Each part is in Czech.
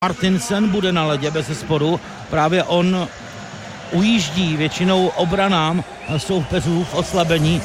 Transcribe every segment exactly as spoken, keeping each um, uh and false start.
Martinsen bude na ledě bezesporu, právě on ujíždí většinou obranám soupeřů v oslabení.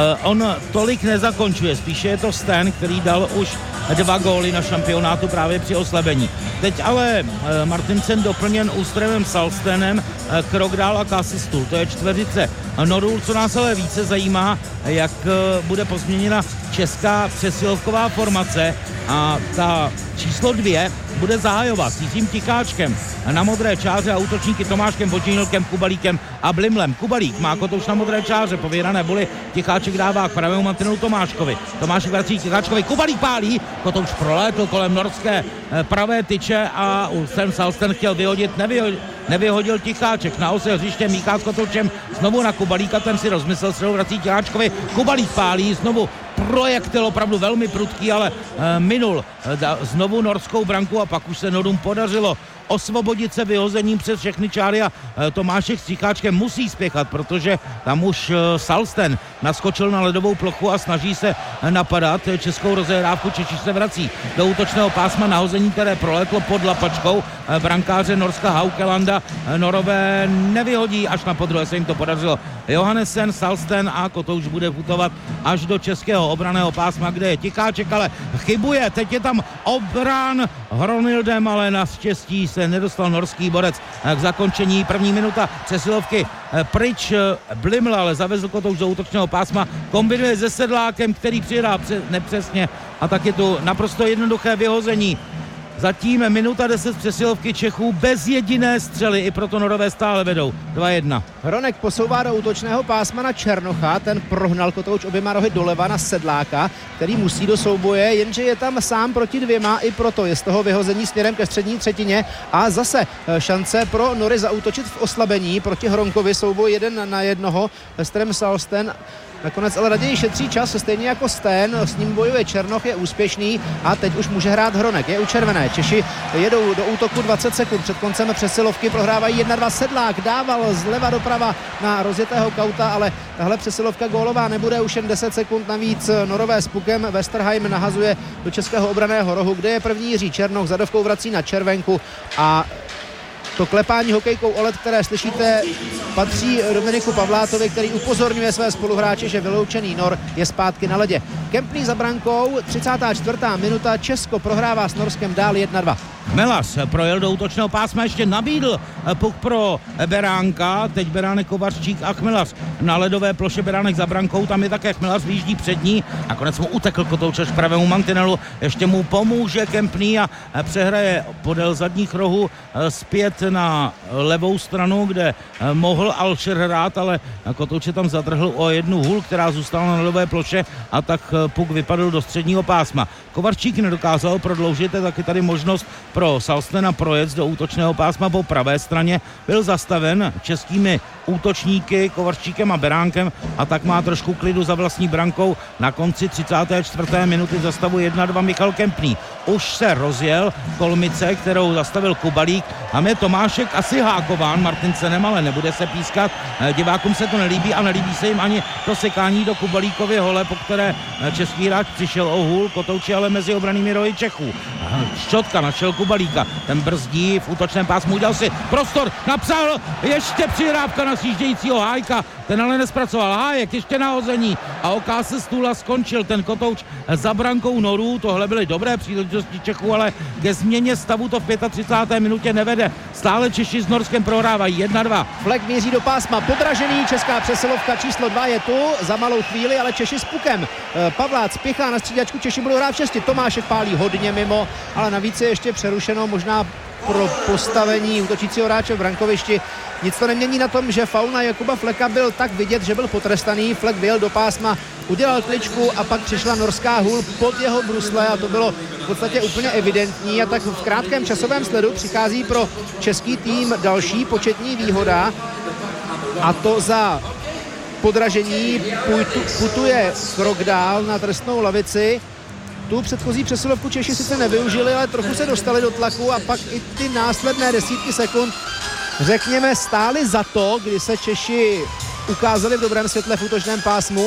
On tolik nezakončuje, spíše je to Stan, který dal už dva góly na šampionátu právě při oslabení. Teď ale Martinsen doplněn Ústrevem Salstenem, Krogdál a Kasistul, to je čtveřice Norul. Co nás ale více zajímá, jak bude pozměněna česká přesilovková formace a ta číslo dvě bude zahajovat s Jiřím Ticháčkem na modré čáře a útočníky Tomáškem Vodžinilkem, Kubalíkem a Blimlem. Kubalík má Kotouč na modré čáře, po vyhrané boli Ticháček dává k pravému mantinelu Tomáškovi. Tomášek vrací Ticháčkovi, Kubalík pálí, Kotouč prolétl kolem norské pravé tyče a Ulsen Salsten chtěl vyhodit, nevyhodil, nevyhodil Ticháček. Na ose hřiště míchá s Kotoučem znovu na Kubalíka, ten si rozmyslel, středu vrací Ticháčkovi, Kubalík pálí, znovu projektil opravdu velmi prudký, ale e, minul e, znovu norskou branku a pak už se Norům podařilo osvobodit se vyhozením přes všechny čáry a e, Tomášek s Ticháčkem musí spěchat, protože tam už e, Salsten naskočil na ledovou plochu a snaží se e, napadat českou rozehrávku. Češi se vrací do útočného pásma, nahození, které proletlo pod lapačkou e, brankáře Norska Haukelanda. E, Norové nevyhodí, až na podruhé se jim to podařilo. Johannesen, Salsten a Kotouč bude putovat až do českého obranného pásma, kde je Ticháček, ale chybuje. Teď je tam obrán Hronildem, ale naštěstí se nedostal norský borec k zakončení. První minuta přesilovky pryč. Bliml ale zavezl Kotouč do útočného pásma, kombinuje se Sedlákem, který přidá nepřesně a tak je tu naprosto jednoduché vyhození. Zatím minuta deset přesilovky Čechů bez jediné střely, i proto Norové stále vedou dva jedna. Hronek posouvá do útočného pásma na Černocha, ten prohnal Kotouč oběma rohy doleva na Sedláka, který musí do souboje, jenže je tam sám proti dvěma, i proto je z toho vyhození směrem ke střední třetině a zase šance pro Nory zaútočit v oslabení proti Hronkovi, souboj jeden na jednoho, Strem Salsten. Nakonec ale raději šetří čas, stejně jako Stan, s ním bojuje Černoch, je úspěšný a teď už může hrát Hronek, je u červené. Češi jedou do útoku dvacet sekund, před koncem přesilovky prohrávají jedna dva. Sedlák dával zleva doprava na rozjetého Kauta, ale tahle přesilovka gólová nebude, už jen deset sekund navíc. Norové s pukem, Westerheim nahazuje do českého obranného rohu, kde je první Jiří Černoch, zadovkou vrací na červenku a to klepání hokejkou o led, které slyšíte, patří Dominiku Pavlátovi, který upozorňuje své spoluhráče, že vyloučený Nor je zpátky na ledě. Kempný za brankou, třicátá čtvrtá minuta, Česko prohrává s Norskem dál jedna dva. Melas projel do útočného pásma, ještě nabídl puk pro Beránka, teď Beránek, Kovařčík a Chmelař na ledové ploše. Beránek za brankou, tam je také Chmelař, vyjíždí před ní, nakonec mu utekl Kotouč až k pravému mantinelu, ještě mu pomůže Kempný a přehraje podél zadních rohů zpět na levou stranu, kde mohl Alšer hrát, ale Kotouč je tam zadrhl o jednu hůl, která zůstala na ledové ploše a tak puk vypadl do středního pásma. Kovařčík nedokázal prodloužit, je taky tady možnost pro Salstena projet do útočného pásma po pravé straně, byl zastaven českými útočníky Kovařčíkem a Beránkem a tak má trošku klidu za vlastní brankou. Na konci třicáté čtvrté minuty zastavu jedna dva Michal Kempný. Už se rozjel kolmice, kterou zastavil Kubalík. Tam je Tomášek asi hákován Martinsenem, ale nebude se pískat. Divákům se to nelíbí a nelíbí se jim ani to sekání do Kubalíkovy hole, po které český hráč přišel o hůl. Kotouč je ale mezi obranými rohy Čechů. Šťotka našel Kubalíka, ten brzdí v útočném pásmu, udělal si prostor, napsal ještě přihrávka na sjíždějícího Hájka, ten ale nespracoval. Hájek ještě nahození a oká se stůla skončil ten Kotouč za brankou Norů. Tohle byly dobré příležitosti Čechů, ale ke změně stavu to v třicáté páté minutě nevede. Stále Češi s Norskem prohrávají jedna dva. Flek míří do pásma, podražený, česká přesilovka číslo dva je tu za malou chvíli, ale Češi s pukem. Pavlác spěchá na střídačku, Češi budou hrát v šesti, Tomášek pálí hodně mimo, ale navíc je ještě přerušeno možná pro postavení útočícího hráče v brankovišti. Nic to nemění na tom, že faul na Jakuba Fleka byl tak vidět, že byl potrestaný. Flek vyjel do pásma, udělal kličku a pak přišla norská hůl pod jeho brusle a to bylo v podstatě úplně evidentní. A tak v krátkém časovém sledu přichází pro český tým další početní výhoda a to za podražení putuje Krogdál na trestnou lavici. Tu předchozí přesilovku Češi sice nevyužili, ale trochu se dostali do tlaku a pak i ty následné desítky sekund, řekněme, stály za to, kdy se Češi ukázali v dobrém světle v útočném pásmu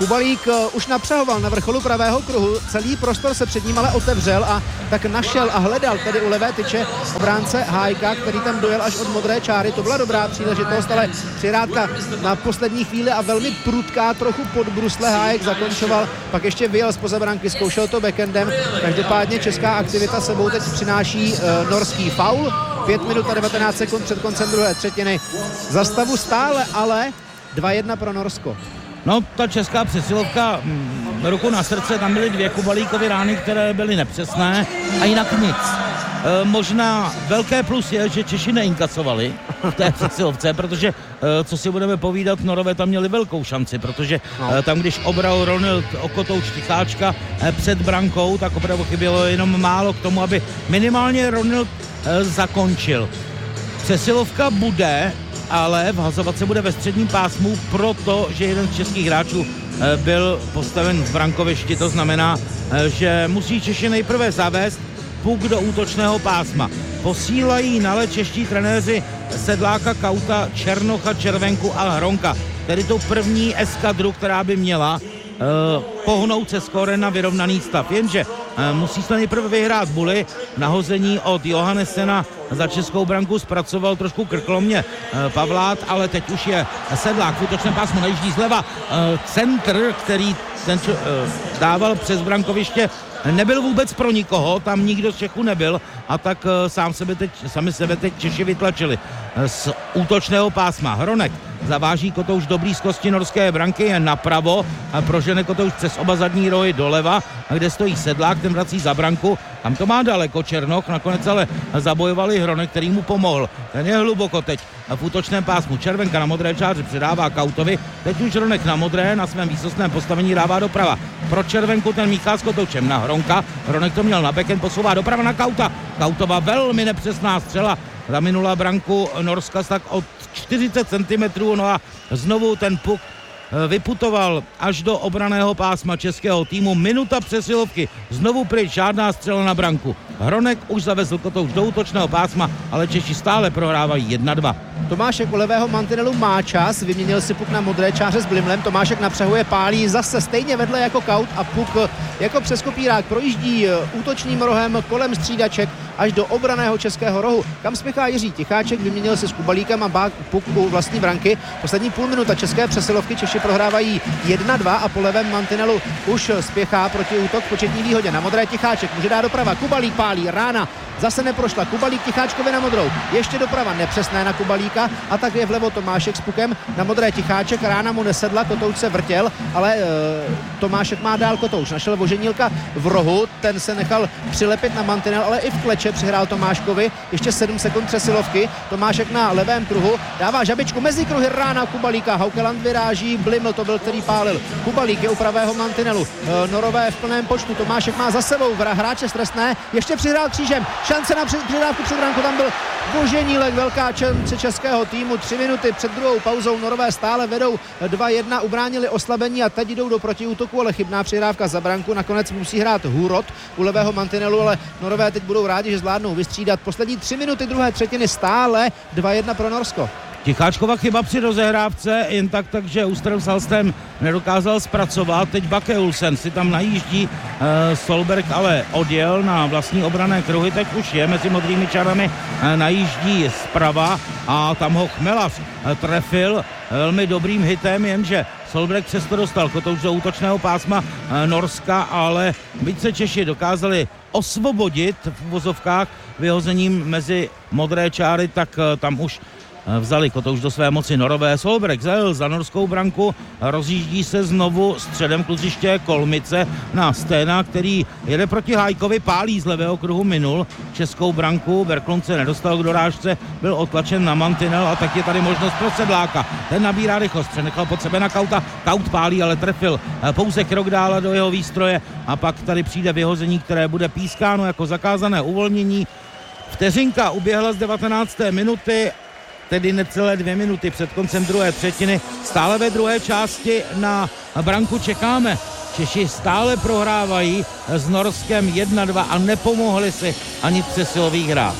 Kubalík už napřahoval na vrcholu pravého kruhu, celý prostor se před ním ale otevřel a tak našel a hledal tedy u levé tyče obránce Hájka, který tam dojel až od modré čáry. To byla dobrá příležitost, ale přihrádka na poslední chvíli a velmi prudká, trochu pod brusle Hájek zakončoval, pak ještě vyjel zpoza branky, zkoušel to backendem. Každopádně česká aktivita sebou teď přináší e, norský faul. pět minut a devatenáct sekund před koncem druhé třetiny. Za stavu stále ale dva jedna pro Norsko. No, ta česká přesilovka, m, ruku na srdce, tam byly dvě Kubalíkovy rány, které byly nepřesné a jinak nic. E, možná velké plus je, že Češi neinkasovali v té přesilovce, protože, e, co si budeme povídat, Norové tam měli velkou šanci, protože no. e, tam, když obral Ronald Okotouč Ticháčka e, před brankou, tak opravdu chybělo jenom málo k tomu, aby minimálně Ronald e, zakončil. Přesilovka bude, ale vhazovat se bude ve středním pásmu, protože jeden z českých hráčů byl postaven v brankovišti. To znamená, že musí Češi nejprve zavést puk do útočného pásma. Posílají nale čeští trenéři Sedláka, Kauta, Černocha, Červenku a Hronka, tedy tu první eskadru, která by měla Uh, pohnout se skóre na vyrovnaný stav. Jenže uh, musí se nejprve vyhrát Buly. Nahození od Johannessena za českou branku zpracoval trošku krkolomně uh, Pavlát, ale teď už je Sedlák v útočném pásmu, najíždí zleva. Uh, centr, který ten, uh, dával přes brankoviště, nebyl vůbec pro nikoho, tam nikdo z Čechů nebyl a tak uh, sám sebe teď, sami sebe teď Češi vytlačili uh, z útočného pásma. Hronek zaváží Kotouč do blízkosti norské branky, je napravo a prožene Kotouč přes oba zadní rohy doleva, kde stojí Sedlák, ten vrací za branku. Tam to má daleko Černoch, nakonec ale zabojovali Hronek, který mu pomohl. Ten je hluboko teď v útočném pásmu. Červenka na modré čáře předává Kautovi, teď už Hronek na modré, na svém výsostném postavení dává doprava. Pro Červenku ten míchá s Kotoučem na Hronka, Hronek to měl na backend, posouvá doprava na Kauta. Kautova velmi nepřesná střela za minulá branku Norska tak od čtyřicet centimetrů, no a znovu ten puk vyputoval až do obraného pásma českého týmu. Minuta přesilovky, znovu pryč, žádná střela na branku. Hronek už zavezl Kotouč do útočného pásma, ale Češi stále prohrávají jedna dva. Tomášek u levého mantinelu má čas, vyměnil si puk na modré čáře s Blimlem, Tomášek napřehuje, pálí zase stejně vedle jako Kaut a puk jako přes kopírák projíždí útočním rohem kolem střídaček až do obraného českého rohu. Kam spěchá Jiří Ticháček, vyměnil si s Kubalíkem a bák puk u vlastní branky. Poslední půl minuta české přesilovky, Češi prohrávají jedna dva a po levém mantinelu už spěchá proti útok v početní výhodě. Na modré Ticháček může dát doprava, Kubalík pálí, rána zase neprošla, Kubalík Ticháčkovi na modrou, ještě doprava, nepřesné na Kubalíka a tak je vlevo Tomášek s pukem na modré Ticháček, rána mu nesedla, Kotouč se vrtěl, ale e, Tomášek má dál Kotouč, našel Voženílka v rohu, ten se nechal přilepit na mantinel, ale i v kleče přihrál Tomáškovi, ještě sedm sekund přesilovky, Tomášek na levém kruhu, dává žabičku mezi kruhy, rána Kubalíka, Haukeland vyráží, Bliml to byl, který pálil, Kubalík je u pravého mantinelu, e, Norové v plném počtu, Tomášek má za sebou hráče stresné, ještě přihrál křížem, šance na přidávku před branku, tam byl Voženílek, velká šance českého týmu, tři minuty před druhou pauzou, Norové stále vedou dva jedna, ubránili oslabení a teď jdou do protiútoku, ale chybná přihrávka za branku, nakonec musí hrát Hurot u levého mantinelu, ale Norové teď budou rádi, že zvládnou vystřídat. Poslední tři minuty druhé třetiny stále dva jedna pro Norsko. Ticháčkova chyba při rozehrávce, jen tak, takže Ústrem Salstem nedokázal zpracovat. Teď Bake Olsen si tam najíždí, e, Solberg ale odjel na vlastní obrané kruhy, teď už je mezi modrými čarami, e, najíždí zprava a tam ho Chmelař e, trefil velmi dobrým hitem, jenže Solberg přesto dostal Kotouč do útočného pásma e, Norska, ale byť se Češi dokázali osvobodit v uvozovkách vyhozením mezi modré čáry, tak e, tam už vzali Kotouč do své moci Norové. Solberg zajel za norskou branku, rozjíždí se znovu středem kluziště Kolmice na Sténa, který jede proti Hájkovi, pálí z levého kruhu, minul českou branku, Berklund se nedostal k dorážce, byl otlačen na mantinel a tak je tady možnost pro Sedláka. Ten nabírá rychlost, přenechal pod sebe na Kauta, Kaut pálí, ale trefil pouze krok dále do jeho výstroje a pak tady přijde vyhození, které bude pískáno jako zakázané uvolnění. Vteřinka uběhla z devatenácté minuty, tedy necelé dvě minuty před koncem druhé třetiny. Stále ve druhé části na branku čekáme. Češi stále prohrávají s Norskem jedna dva a nepomohli si ani v přesilových hrách.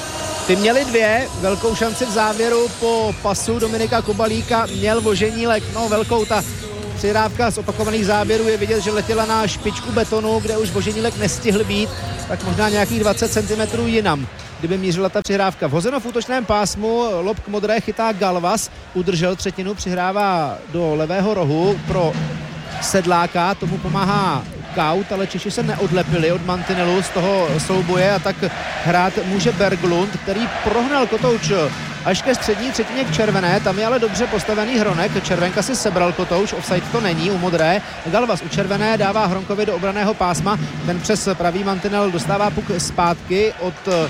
Ty měli dvě, velkou šanci v závěru po pasu Dominika Kubalíka měl Voženílek, no velkou ta přihrávka z opakovaných záběrů, je vidět, že letěla na špičku betonu, kde už Boženílek nestihl být, tak možná nějakých dvacet centimetrů jinam, kdyby mířila ta přihrávka. Vhozeno v útočném pásmu, lob k modré chytá Galvas, udržel třetinu, přihrává do levého rohu pro Sedláka, tomu pomáhá Kaut, ale Češi se neodlepili od mantinelu z toho souboje a tak hrát může Berglund, který prohnal Kotouč až ke střední třetině k červené, tam je ale dobře postavený Hronek, červenka si sebral Kotouč, offside to není u modré, Galvas u červené dává Hronkovi do obranného pásma, ten přes pravý mantinel dostává puk zpátky od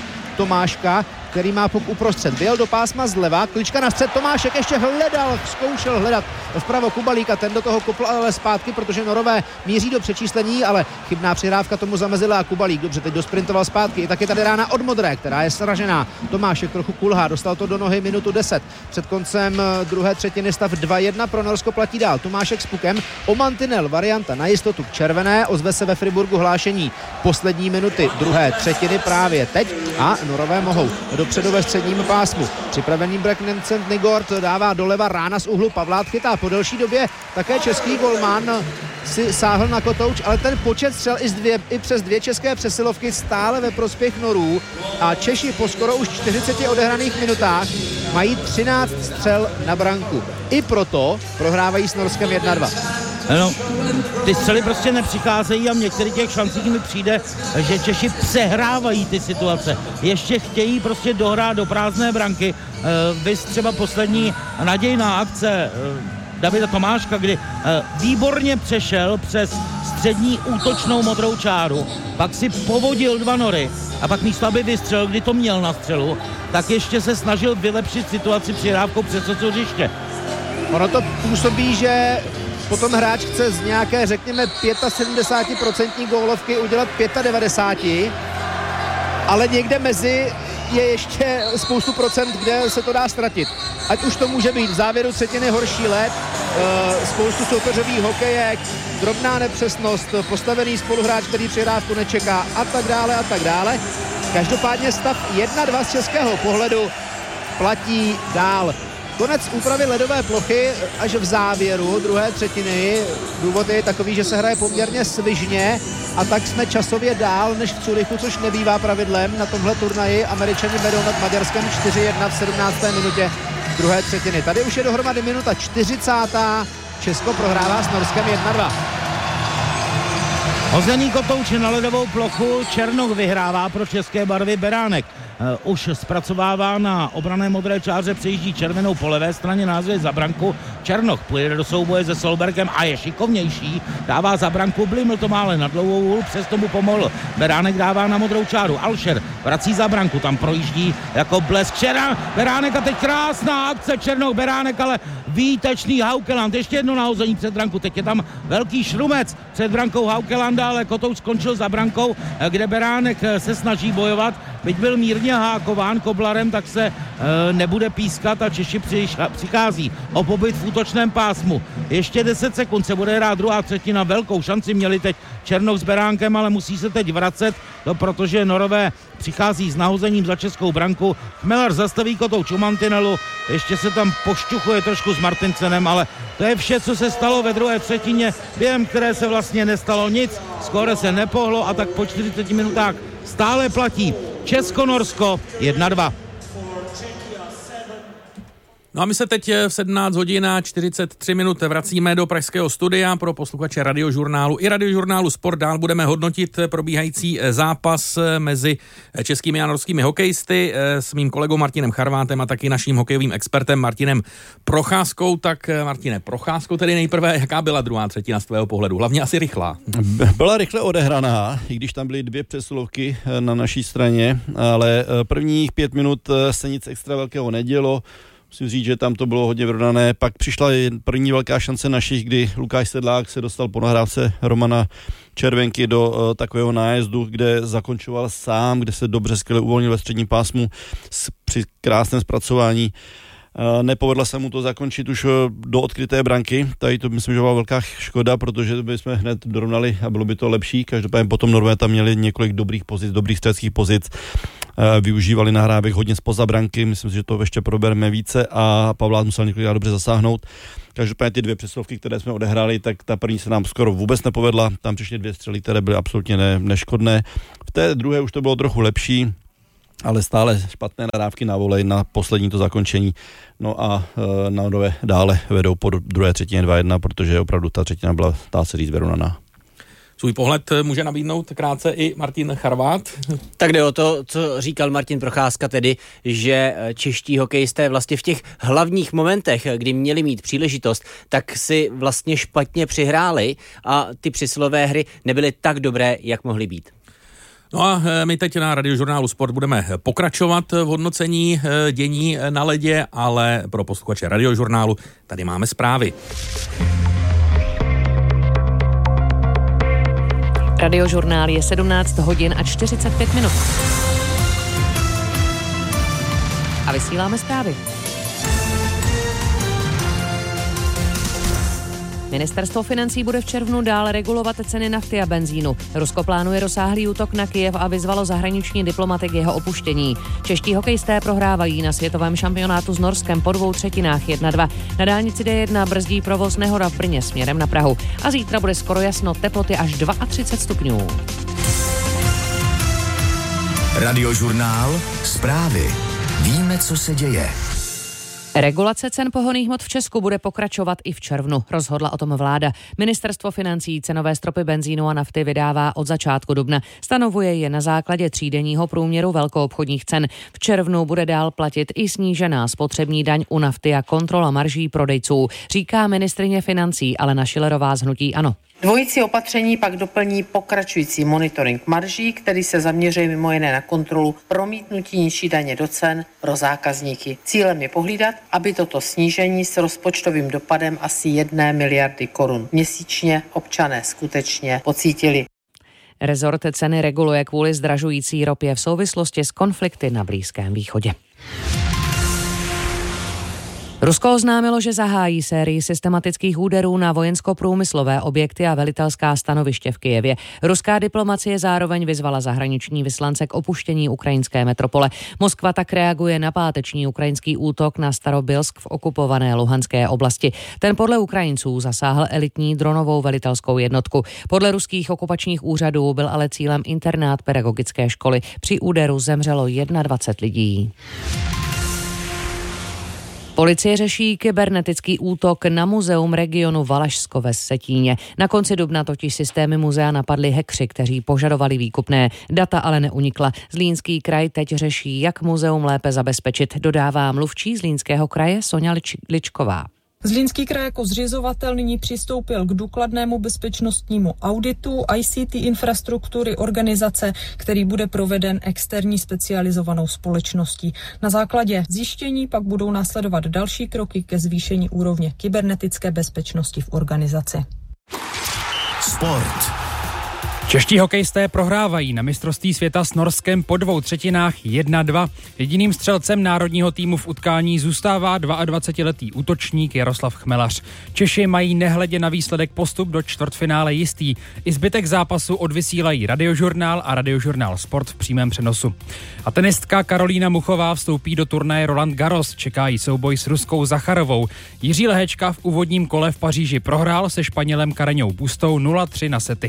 Tomáška, který má puk uprostřed. Vyjel do pásma zleva, klička na střed, Tomášek ještě hledal, zkoušel hledat vpravo Kubalíka, ten do toho kopl ale zpátky, protože Norové míří do přečíslení, ale chybná přihrávka tomu zamezila a Kubalík dobře teď dosprintoval zpátky. I tak je tady rána od modré, která je sražená. Tomášek trochu kulhá, dostal to do nohy minutu deset. Před koncem druhé třetiny stav dva jedna pro Norsko platí dál. Tomášek s pukem, o mantinel, varianta na jistotu k červené, ozve se ve Friburgu hlášení poslední minuty druhé třetiny právě teď a Norové mohou dopředu ve středním pásmu. Připravený break Nemcent Nigord dává doleva, rána z úhlu, Pavlát chytá po delší době, také český golman si sáhl na Kotouč, ale ten počet střel i, dvě, i přes dvě české přesilovky stále ve prospěch Norů a Češi po skoro už čtyřiceti odehraných minutách mají třináct střel na branku. I proto prohrávají s Norskem jedna dva. No, ty střely prostě nepřicházejí a v některých těch šancích mi přijde, že Češi přehrávají ty situace. Ještě chtějí prostě dohrát do prázdné branky. Vys třeba poslední nadějná akce Davida Tomáška, kdy výborně přešel přes střední útočnou modrou čáru, pak si povodil dva Nory a pak místo, aby vystřelil, kdy to měl na střelu, tak ještě se snažil vylepšit situaci přihrávkou přes hřiště. Ono to působí, že potom hráč chce z nějaké, řekněme, sedmdesát pět procent gólovky udělat devadesát pět, ale někde mezi je ještě spoustu procent, kde se to dá ztratit. Ať už to může být v závěru třetiny horší let, spoustu soupeřových hokejek, drobná nepřesnost, postavený spoluhráč, který přihrávku nečeká a tak dále a tak dále. Každopádně stav jedna dva z českého pohledu platí dál. Konec úpravy ledové plochy až v závěru druhé třetiny. Důvod je takový, že se hraje poměrně svižně a tak jsme časově dál než v Curychu, což nebývá pravidlem. Na tomhle turnaji Američani vedou nad Maďarskem čtyři jedna v sedmnácté minutě druhé třetiny. Tady už je dohromady minuta čtyřicátá Česko prohrává s Norskem jedna dva. Hozený Kotouč na ledovou plochu, Černoch vyhrává pro české barvy, Beránek uh, už zpracovává na obranné modré čáře, přejíždí červenou po levé straně, názvě za branku, Černoch půjde do souboje se Solbergem a je šikovnější, dává za branku, Bliml to má ale na dlouhou hůl, přes tomu pomohl, Beránek dává na modrou čáru, Alšer vrací za branku, tam projíždí jako blesk Čera, Beránek a teď krásná akce, Černoch, Beránek, ale výtečný Haukeland, ještě jedno nahození před branku, teď je tam velký šrumec před brankou Haukelanda, ale Kotouč skončil za brankou, kde Beránek se snaží bojovat, byť byl mírně hákován Koblarem, tak se e, nebude pískat a Češi přichází o pobyt v útočném pásmu. Ještě deset sekund se bude hrát druhá třetina, velkou šanci měli teď Černoch s Beránkem, ale musí se teď vracet, no, protože Norové přichází s nahozením za českou branku. Chmelar zastaví Kotouč u mantinelu, ještě se tam pošťuchuje trošku s Martinsenem, ale to je vše, co se stalo ve druhé třetině, během které se vlastně nestalo nic, skóre se nepohlo a tak po čtyřiceti minutách stále platí Česko-Norsko jedna dva. No a my se teď v sedmnáct hodin a čtyřicet tři minut vracíme do pražského studia pro posluchače Radiožurnálu i Radiožurnálu Sport. Dál budeme hodnotit probíhající zápas mezi českými a norskými hokejisty s mým kolegou Martinem Charvátem a taky naším hokejovým expertem Martinem Procházkou. Tak Martine, Procházkou tedy nejprve, jaká byla druhá třetina z tvého pohledu? Hlavně asi rychlá. Byla rychle odehraná, i když tam byly dvě přesilovky na naší straně, ale prvních pět minut se nic extra velkého nedělo. Musím říct, že tam to bylo hodně vyrovnané. Pak přišla první velká šance našich, kdy Lukáš Sedlák se dostal po nahrávce Romana Červenky do uh, takového nájezdu, kde zakončoval sám, kde se dobře skvěle uvolnil ve středním pásmu s, při krásném zpracování. Uh, nepovedla se mu to zakončit už uh, do odkryté branky. Tady to myslím, že byla velká škoda, protože bychom hned dorovnali a bylo by to lepší. Každopádně potom Norové tam měli několik dobrých pozic, dobrých střeleckých pozic. využívali nahrávek hodně zpoza branky, myslím si, že to ještě probereme více a Pavlák musel několikrát dobře zasáhnout. Každopádně ty dvě přesilovky, které jsme odehráli, tak ta první se nám skoro vůbec nepovedla, tam přišly dvě střely, které byly absolutně ne, neškodné. V té druhé už to bylo trochu lepší, ale stále špatné nahrávky na volej na poslední to zakončení. No a e, Národové dále vedou po druhé třetině dva jedna, protože opravdu ta třetina byla, dá se říct, vyrovnaná. Svůj pohled může nabídnout krátce i Martin Charvát. Tak jde o to, co říkal Martin Procházka, tedy, že čeští hokejisté vlastně v těch hlavních momentech, kdy měli mít příležitost, tak si vlastně špatně přihráli a ty přesilové hry nebyly tak dobré, jak mohly být. No a my teď na Radiožurnálu Sport budeme pokračovat v hodnocení dění na ledě, ale pro posluchače Radiožurnálu tady máme zprávy. Radiožurnál je sedmnáct hodin a čtyřicet pět minut. A vysíláme zprávy. Ministerstvo financí bude v červnu dále regulovat ceny nafty a benzínu. Rusko plánuje rozsáhlý útok na Kyjev a vyzvalo zahraniční diplomaty k jeho opuštění. Čeští hokejisté prohrávají na světovém šampionátu s Norskem po dvou třetinách jedna dva. Na dálnici D jedna brzdí provoz nehoda v Brně směrem na Prahu. A zítra bude skoro jasno, teploty až třicet dva stupňů. Radiožurnál Zprávy. Víme, co se děje. Regulace cen pohonných hmot v Česku bude pokračovat i v červnu, rozhodla o tom vláda. Ministerstvo financí cenové stropy benzínu a nafty vydává od začátku dubna. Stanovuje je na základě třídenního průměru velkoobchodních cen. V červnu bude dál platit i snížená spotřební daň u nafty a kontrola marží prodejců, říká ministryně financí Alena Schillerová z hnutí ANO. Dvojící opatření pak doplní pokračující monitoring marží, který se zaměřuje mimo jiné na kontrolu promítnutí nižší daně do cen pro zákazníky. Cílem je pohlídat, aby toto snížení s rozpočtovým dopadem asi jedné miliardy korun měsíčně občané skutečně pocítili. Rezort ceny reguluje kvůli zdražující ropě v souvislosti s konflikty na Blízkém východě. Rusko oznámilo, že zahájí sérii systematických úderů na vojensko-průmyslové objekty a velitelská stanoviště v Kyjevě. Ruská diplomacie zároveň vyzvala zahraniční vyslance k opuštění ukrajinské metropole. Moskva tak reaguje na páteční ukrajinský útok na Starobilsk v okupované Luhanské oblasti. Ten podle Ukrajinců zasáhl elitní dronovou velitelskou jednotku. Podle ruských okupačních úřadů byl ale cílem internát pedagogické školy. Při úderu zemřelo dvacet jedna lidí. Policie řeší kybernetický útok na muzeum regionu Valašsko ve Vsetíně. Na konci dubna totiž systémy muzea napadli hackři, kteří požadovali výkupné. Data ale neunikla. Zlínský kraj teď řeší, jak muzeum lépe zabezpečit, dodává mluvčí Zlínského kraje Soňa Lič- Ličková. Zlínský kraj jako zřizovatel nyní přistoupil k důkladnému bezpečnostnímu auditu I C T infrastruktury organizace, který bude proveden externí specializovanou společností. Na základě zjištění pak budou následovat další kroky ke zvýšení úrovně kybernetické bezpečnosti v organizaci. Sport. Čeští hokejisté prohrávají na mistrovství světa s Norskem po dvou třetinách jedna dva. Jediným střelcem národního týmu v utkání zůstává dvaadvacetiletý útočník Jaroslav Chmelař. Češi mají nehledě na výsledek postup do čtvrtfinále jistý. I zbytek zápasu odvysílají Radiožurnál a Radiožurnál Sport v přímém přenosu. A tenistka Karolína Muchová vstoupí do turnaje Roland Garros. Čeká jí souboj s Ruskou Zacharovou. Jiří Lehečka v úvodním kole v Paříži prohrál se Španělem Kareňou Bustou nula tři na sety.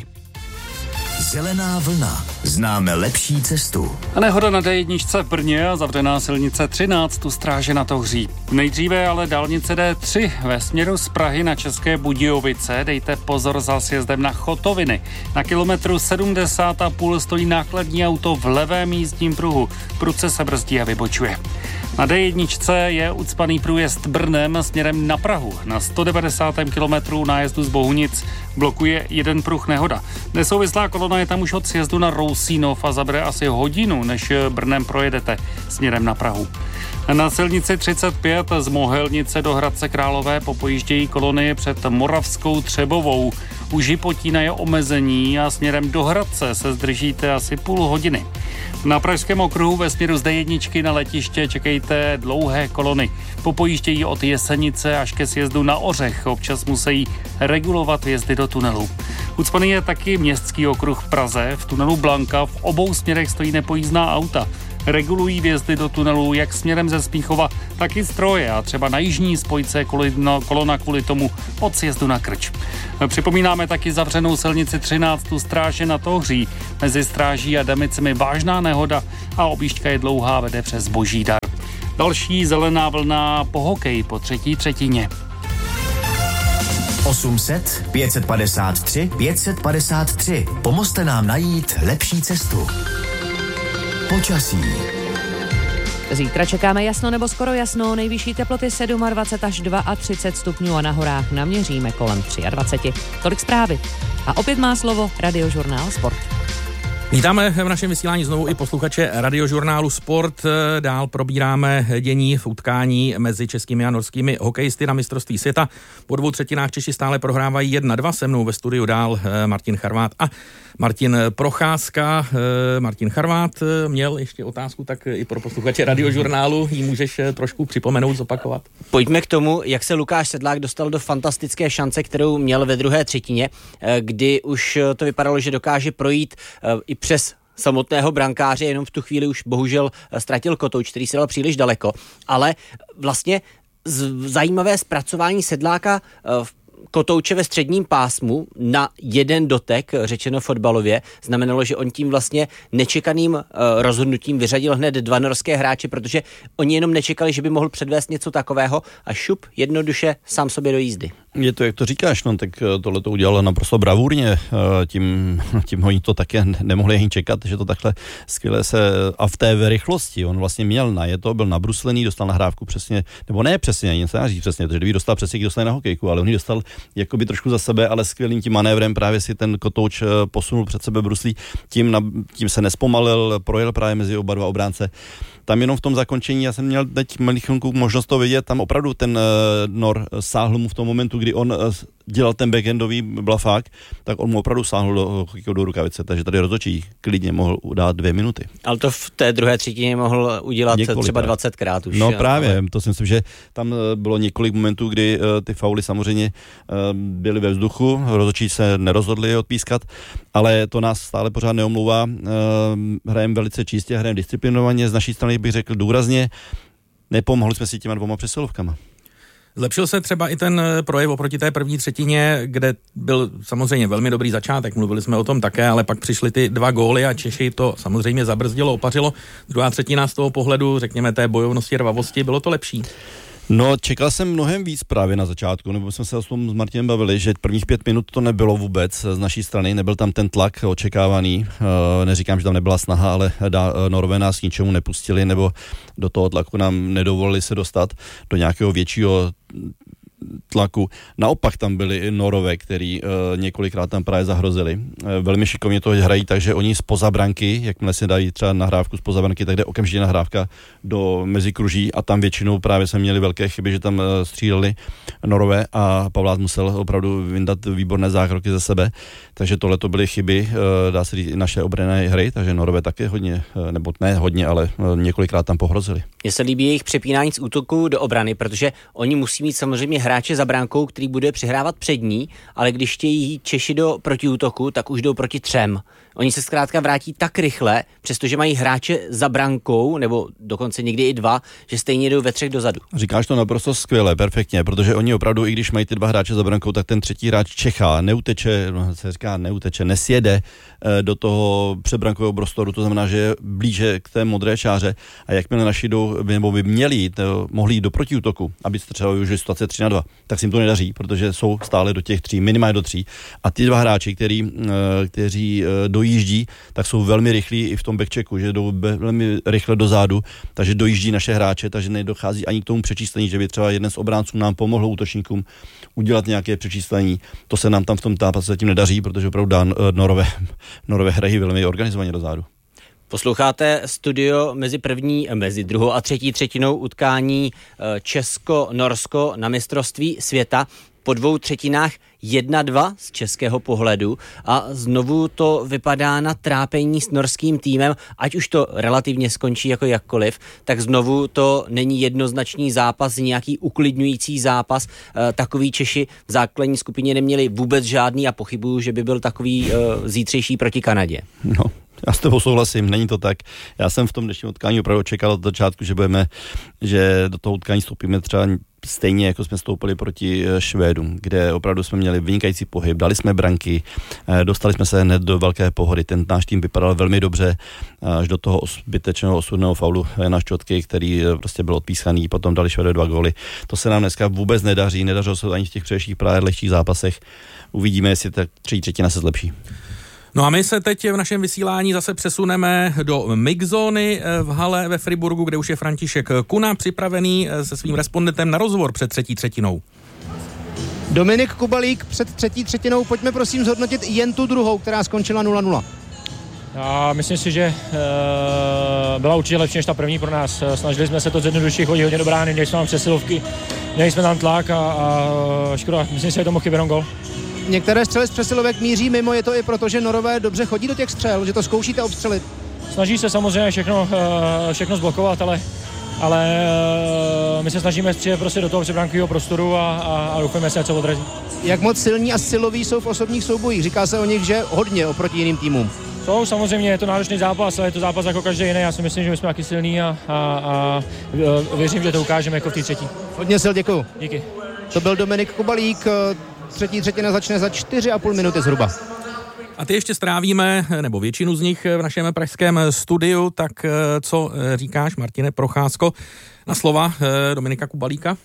Zelená vlna. Známe lepší cestu. A nehoda na D jedna v Brně a zavřená silnice třináct tu Stráže nad Ohří. Nejdříve ale dálnice D tři ve směru z Prahy na České Budějovice. Dejte pozor za sjezdem na Chotoviny. Na kilometru sedmdesát a půl stojí nákladní auto v levém jízdním pruhu. Prudce se brzdí a vybočuje. Na D jedna je ucpaný průjezd Brnem směrem na Prahu. Na sto devadesátém kilometru nájezdu z Bohunic blokuje jeden pruh nehoda. Nesouvislá kolona je tam už od sjezdu na Rousínov a zabere asi hodinu, než Brnem projedete směrem na Prahu. Na silnici třicet pět z Mohelnice do Hradce Králové popojíždějí kolony před Moravskou Třebovou. U Žipotína je omezení a směrem do Hradce se zdržíte asi půl hodiny. Na Pražském okruhu ve směru z D jedna na letiště čekejte dlouhé kolony. Popojíždějí od Jesenice až ke sjezdu na Ořech. Občas musí regulovat vjezdy do tunelu. Ucpaný je taky městský okruh v Praze. V tunelu Blanka v obou směrech stojí nepojízdná auta. regulují vjezdy do tunelů jak směrem ze Smíchova, tak i z Troje a třeba na jižní spojce kolona kvůli tomu od sjezdu na Krč. Připomínáme taky zavřenou silnici třináct u Stráže nad Ohří. Mezi Stráží a Demicemi vážná nehoda a objížďka je dlouhá, vede přes Božídar. Další zelená vlna po hokeji po třetí třetině. osm set, pět set padesát tři, pět set padesát tři. Pomozte nám najít lepší cestu. Počasí. Zítra čekáme jasno nebo skoro jasno, nejvyšší teploty dvacet sedm až třicet dva stupňů a na horách naměříme kolem dvacet tři. Tolik zprávy. A opět má slovo Radiožurnál Sport. Vítáme v našem vysílání znovu i posluchače Radiožurnálu Sport. Dál probíráme dění v utkání mezi českými a norskými hokejisty na mistrovství světa. Po dvou třetinách Češi stále prohrávají jedna dva. Se mnou ve studiu dál Martin Charvát a Martin Procházka. Martin Charvát měl ještě otázku, tak i pro posluchače Radiožurnálu ji můžeš trošku připomenout, zopakovat. Pojďme k tomu, jak se Lukáš Sedlák dostal do fantastické šance, kterou měl ve druhé třetině, kdy už to vypadalo, že dokáže projít i přes samotného brankáře, jenom v tu chvíli už bohužel ztratil Kotouč, který se dal příliš daleko, ale vlastně zajímavé zpracování Sedláka v Kotouče ve středním pásmu na jeden dotek, řečeno fotbalově, znamenalo, že on tím vlastně nečekaným uh, rozhodnutím vyřadil hned dva norské hráče, protože oni jenom nečekali, že by mohl předvést něco takového a šup jednoduše sám sobě do jízdy. Je to, jak to říkáš, no, tak tohle to udělal naprosto bravurně, tím, tím oni to také nemohli ani čekat, že to takhle skvěle se, a v té rychlosti, on vlastně měl na je to, byl nabruslený, dostal nahrávku přesně, nebo ne přesně, ani se říct přesně, protože kdyby dostal přesně, dostal na hokejku, ale on ji dostal jakoby trošku za sebe, ale skvělým tím manévrem právě si ten Kotouč posunul před sebe bruslí, tím, na, tím se nespomalil, projel právě mezi oba dva obránce. Tam jenom v tom zakončení, já jsem měl teď malý chvilku možnost to vidět, tam opravdu ten uh, Nor sáhl mu v tom momentu, kdy on uh, dělal ten backendový blafák, tak on mu opravdu sáhl do, do rukavice, takže tady rozhodčí klidně mohl dát dvě minuty. Ale to v té druhé třetině mohl udělat několik třeba dvacetkrát už. No právě, ale... to si myslím, že tam bylo několik momentů, kdy uh, ty fauly samozřejmě uh, byly ve vzduchu, rozhodčí se nerozhodli odpískat, ale to nás stále pořád neomlouvá. Uh, hrajeme velice čistě, hrajeme disciplinovaně, z naší strany bych řekl důrazně, nepomohli jsme si těma dvoma přesilovkama. Zlepšil se třeba i ten projev oproti té první třetině, kde byl samozřejmě velmi dobrý začátek, mluvili jsme o tom také, ale pak přišly ty dva góly a Češi to samozřejmě zabrzdilo, opařilo. Druhá třetina z toho pohledu, řekněme, té bojovnosti, rvavosti, bylo to lepší? No, čekal jsem mnohem víc právě na začátku, nebo jsme se o tom s Martinem bavili, že prvních pět minut to nebylo vůbec z naší strany, nebyl tam ten tlak očekávaný, e, neříkám, že tam nebyla snaha, ale da, Norové nás ničemu nepustili, nebo do toho tlaku nám nedovolili se dostat do nějakého většího tlaku. Naopak tam byli Norové, který uh, několikrát tam právě zahrozili. Uh, velmi šikovně to hrají, takže oni spoza branky, jakmile se dají třeba nahrávku spoza branky, tak jde okamžitě nahrávka do mezikruží a tam většinou právě jsme měli velké chyby, že tam uh, stříleli Norové a Pavlát musel opravdu vyndat výborné zákroky ze sebe, takže tohle to byly chyby, uh, dá se říct i naše obranné hry, takže Norové také hodně, uh, nebo ne hodně, ale uh, několikrát tam pohrozili. Mně se líbí jejich přepínání z útoku do obrany, protože oni musí mít samozřejmě hráče za bránkou, který bude přihrávat přední, ale když chtějí Češi do protiútoku, tak už jdou proti třem. Oni se zkrátka vrátí tak rychle, přestože mají hráče za brankou, nebo dokonce někdy i dva, že stejně jdou ve třech dozadu. Říkáš to naprosto skvěle, perfektně, protože oni opravdu, i když mají ty dva hráče za brankou, tak ten třetí hráč čechá, neuteče, no, se říká neuteče, nesjede e, do toho předbrankového prostoru, to znamená, že je blíže k té modré čáře a jakmile naši jdou, nebo by měli jít, mohli jít do protiútoku, aby se třeba využili situace tři na dva, tak si jim to nedaří, protože jsou stále do těch tří, minimálně do tří. A ty dva hráči, který, e, kteří e, dojíždí, tak jsou velmi rychlí i v tom backchecku, že jdou velmi rychle dozadu, takže dojíždí naše hráče, takže nedochází ani k tomu přečíslení, že by třeba jeden z obránců nám pomohl útočníkům udělat nějaké přečíslení. To se nám tam v tom zápase zatím nedaří, protože opravdu dá Norové, Norové hrají velmi organizovaně dozadu. Posloucháte studio mezi první, mezi druhou a třetí třetinou utkání Česko-Norsko na mistrovství světa. Po dvou třetinách jedna dva z českého pohledu a znovu to vypadá na trápení s norským týmem, ať už to relativně skončí jako jakkoliv, tak znovu to není jednoznačný zápas, nějaký uklidňující zápas. E, takový Češi v základní skupině neměli vůbec žádný a pochybuju, že by byl takový e, zítřejší proti Kanadě. No, Já s tebou souhlasím, není to tak. Já jsem v tom dnešním utkání opravdu čekal od začátku, že budeme, že do toho utkání stoupíme třeba stejně, jako jsme stoupili proti Švédům, kde opravdu jsme měli vynikající pohyb, dali jsme branky, dostali jsme se hned do velké pohody. Ten náš tým vypadal velmi dobře, až do toho zbytečného osudného faulu na Ščotky, který prostě byl odpísaný, potom dali Švédové dva góly. To se nám dneska vůbec nedaří, nedařilo se ani v těch předešlých právě lehčích zápasech. Uvidíme, jestli ta třetí třetina se zlepší. No a my se teď v našem vysílání zase přesuneme do mixzóny v hale ve Friburgu, kde už je František Kuna připravený se svým respondentem na rozhovor před třetí třetinou. Dominik Kubalík před třetí třetinou, pojďme prosím zhodnotit jen tu druhou, která skončila nula nula. Já myslím si, že e, byla určitě lepší než ta první pro nás. Snažili jsme se to zjednodušit, chodit hodně do brány, měli jsme tam přesilovky, měli jsme tam tlak a, a škoda, myslím si, že to mohl chybět gol. Některé střely z přesilovek míří mimo, je to i proto, že Norové dobře chodí do těch střel, že to zkoušíte obstřelit. Snaží se samozřejmě všechno, všechno zblokovat, ale, ale my se snažíme přijet prostě do toho předbrankového prostoru a, a, a doufujeme se něco odrazí. Jak moc silní a siloví jsou v osobních soubojích? Říká se o nich, že hodně oproti jiným týmům. Jsou, samozřejmě je to náročný zápas, ale je to zápas jako každý jiný. Já si myslím, že my jsme taky silní a, a, a věřím, že to ukážeme jako v té třetí. Hodně sil, děkuju. Díky. To byl Dominik Kubalík. Třetí třetina začne za čtyři a půl minuty zhruba. A ty ještě strávíme, nebo většinu z nich v našem pražském studiu, tak co říkáš, Martine Procházko, na slova Dominika Kubalíka?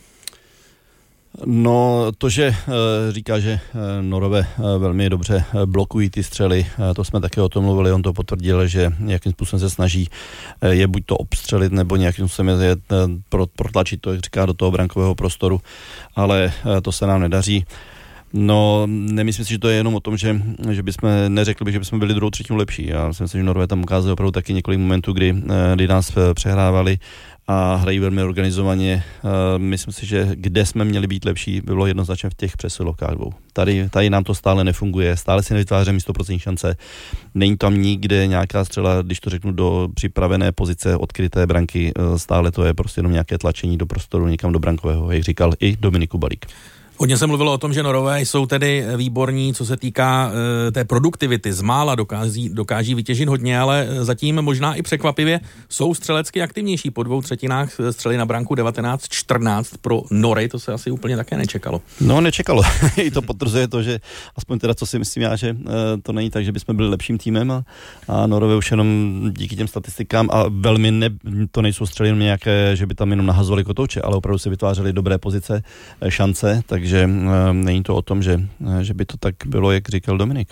No to, že říká, že Norové velmi dobře blokují ty střely, to jsme také o tom mluvili, on to potvrdil, že nějakým způsobem se snaží je buď to obstřelit, nebo nějakým způsobem je protlačit to, jak říká, do toho brankového prostoru, ale to se nám nedaří. No, nemyslím si, že to je jenom o tom, že, že bychom, neřekli bych, že bychom byli druhou třetinu lepší. Já si myslím, že Norové tam ukázali opravdu taky několik momentů, kdy, kdy nás přehrávali a hrají velmi organizovaně. Myslím si, že kde jsme měli být lepší, bylo jednoznačně v těch přesilovkách dvou. Tady, tady nám to stále nefunguje, stále si nevytváříme sto procent šance. Není tam nikde nějaká střela, když to řeknu, do připravené pozice odkryté branky. Stále to je prostě jenom nějaké tlačení do prostoru, někam do brankového, jak říkal i Dominik Kubalík. Hodně se mluvilo o tom, že Norové jsou tedy výborní, co se týká e, té produktivity. Z mála dokáží, dokáží vytěžit hodně, ale zatím možná i překvapivě jsou střelecky aktivnější. Po dvou třetinách střely na branku devatenáct čtrnáct pro Nory, to se asi úplně také nečekalo. No, nečekalo. I to potvrzuje to, že aspoň teda, co si myslím já, že e, to není tak, že bychom byli lepším týmem a, a Norové už jenom díky těm statistikám a velmi ne, to nejsou střely jenom nějaké, že by tam jenom nahazovali kotouče, ale opravdu se vytvářely dobré pozice, šance, takže že není to o tom, že, že by to tak bylo, jak říkal Dominik.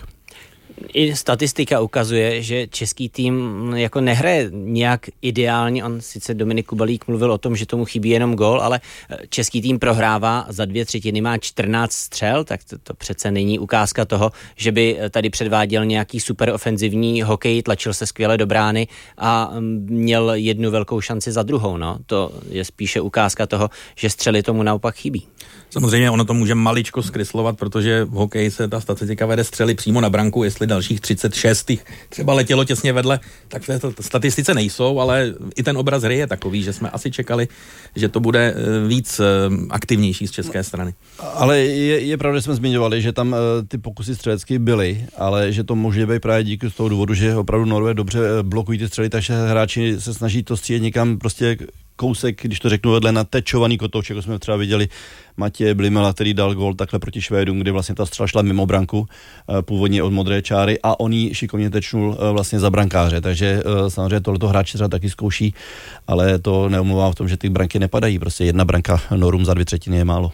I statistika ukazuje, že český tým jako nehraje nějak ideálně. On sice Dominik Kubalík mluvil o tom, že tomu chybí jenom gól, ale český tým prohrává za dvě třetiny, má čtrnáct střel, tak to, to přece není ukázka toho, že by tady předváděl nějaký super ofenzivní hokej, tlačil se skvěle do brány a měl jednu velkou šanci za druhou. No. To je spíše ukázka toho, že střely tomu naopak chybí. Samozřejmě ono to může maličko zkreslovat, protože v hokeji se ta statistika vede střely přímo na branku, jestli dalších třicet šest třeba letělo těsně vedle, tak v této statistice nejsou, ale i ten obraz hry je takový, že jsme asi čekali, že to bude víc aktivnější z české strany. Ale je, je pravda, že jsme zmiňovali, že tam ty pokusy střelecky byly, ale že to může být právě díky z toho důvodu, že opravdu Norové dobře blokují ty střely, takže hráči se snaží to střílet někam prostě kousek, když to řeknu vedle, natečovaný kotouč, jako jsme třeba viděli Matěje Blimela, který dal gól takhle proti Švédům, kdy vlastně ta střela šla mimo branku, původně od modré čáry a on ji šikovně tečnul vlastně za brankáře, takže samozřejmě tohleto hráči třeba taky zkouší, ale to neomlouvá v tom, že ty branky nepadají, prostě jedna branka Norům za dvě třetiny je málo.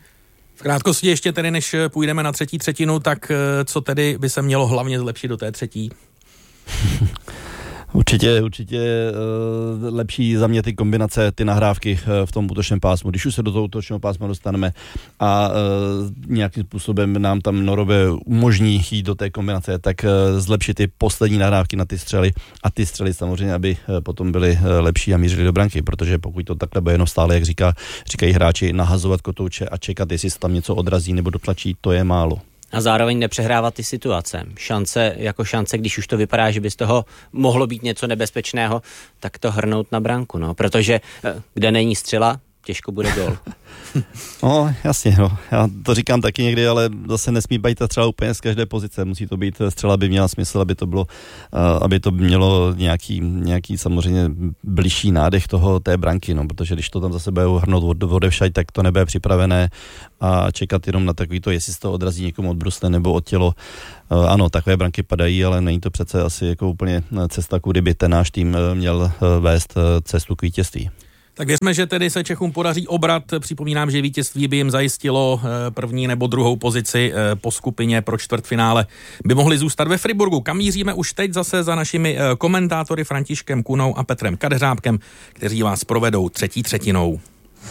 V krátkosti ještě tedy, než půjdeme na třetí třetinu, tak co tedy by se mělo hlavně zlepšit do té třetí? Určitě, určitě uh, lepší za mě ty kombinace, ty nahrávky uh, v tom útočném pásmu. Když už se do toho útočného pásma dostaneme a uh, nějakým způsobem nám tam Norové umožní jít do té kombinace, tak uh, zlepšit ty poslední nahrávky na ty střely a ty střely samozřejmě, aby uh, potom byly uh, lepší a mířily do branky, protože pokud to takhle bude jenom stále, jak říká, říkají hráči, nahazovat kotouče a čekat, jestli se tam něco odrazí nebo dotlačí, to je málo. A zároveň nepřehrávat ty situace. Šance jako šance, když už to vypadá, že by z toho mohlo být něco nebezpečného, tak to hrnout na branku, no. Protože kde není střela, těžko bude gól. No, jasně, no. Já to říkám taky někdy, ale zase nesmí být ta střela úplně z každé pozice. Musí to být, střela by měla smysl, aby to bylo, uh, aby to mělo nějaký, nějaký samozřejmě bližší nádech toho, té branky, no, protože když to tam zase bude hrnout od, odevšať, tak to nebude připravené a čekat jenom na takový to, jestli se to odrazí někomu od brusle nebo od tělo. Uh, ano, takové branky padají, ale není to přece asi jako úplně cesta, kudy by ten náš tým měl uh, vést uh, cestu k vítězství. Tak věřme, že tedy se Čechům podaří obrat. Připomínám, že vítězství by jim zajistilo první nebo druhou pozici po skupině pro čtvrtfinále. By mohli zůstat ve Friburgu. Kam míříme už teď zase za našimi komentátory Františkem Kunou a Petrem Kadeřábkem, kteří vás provedou třetí třetinou.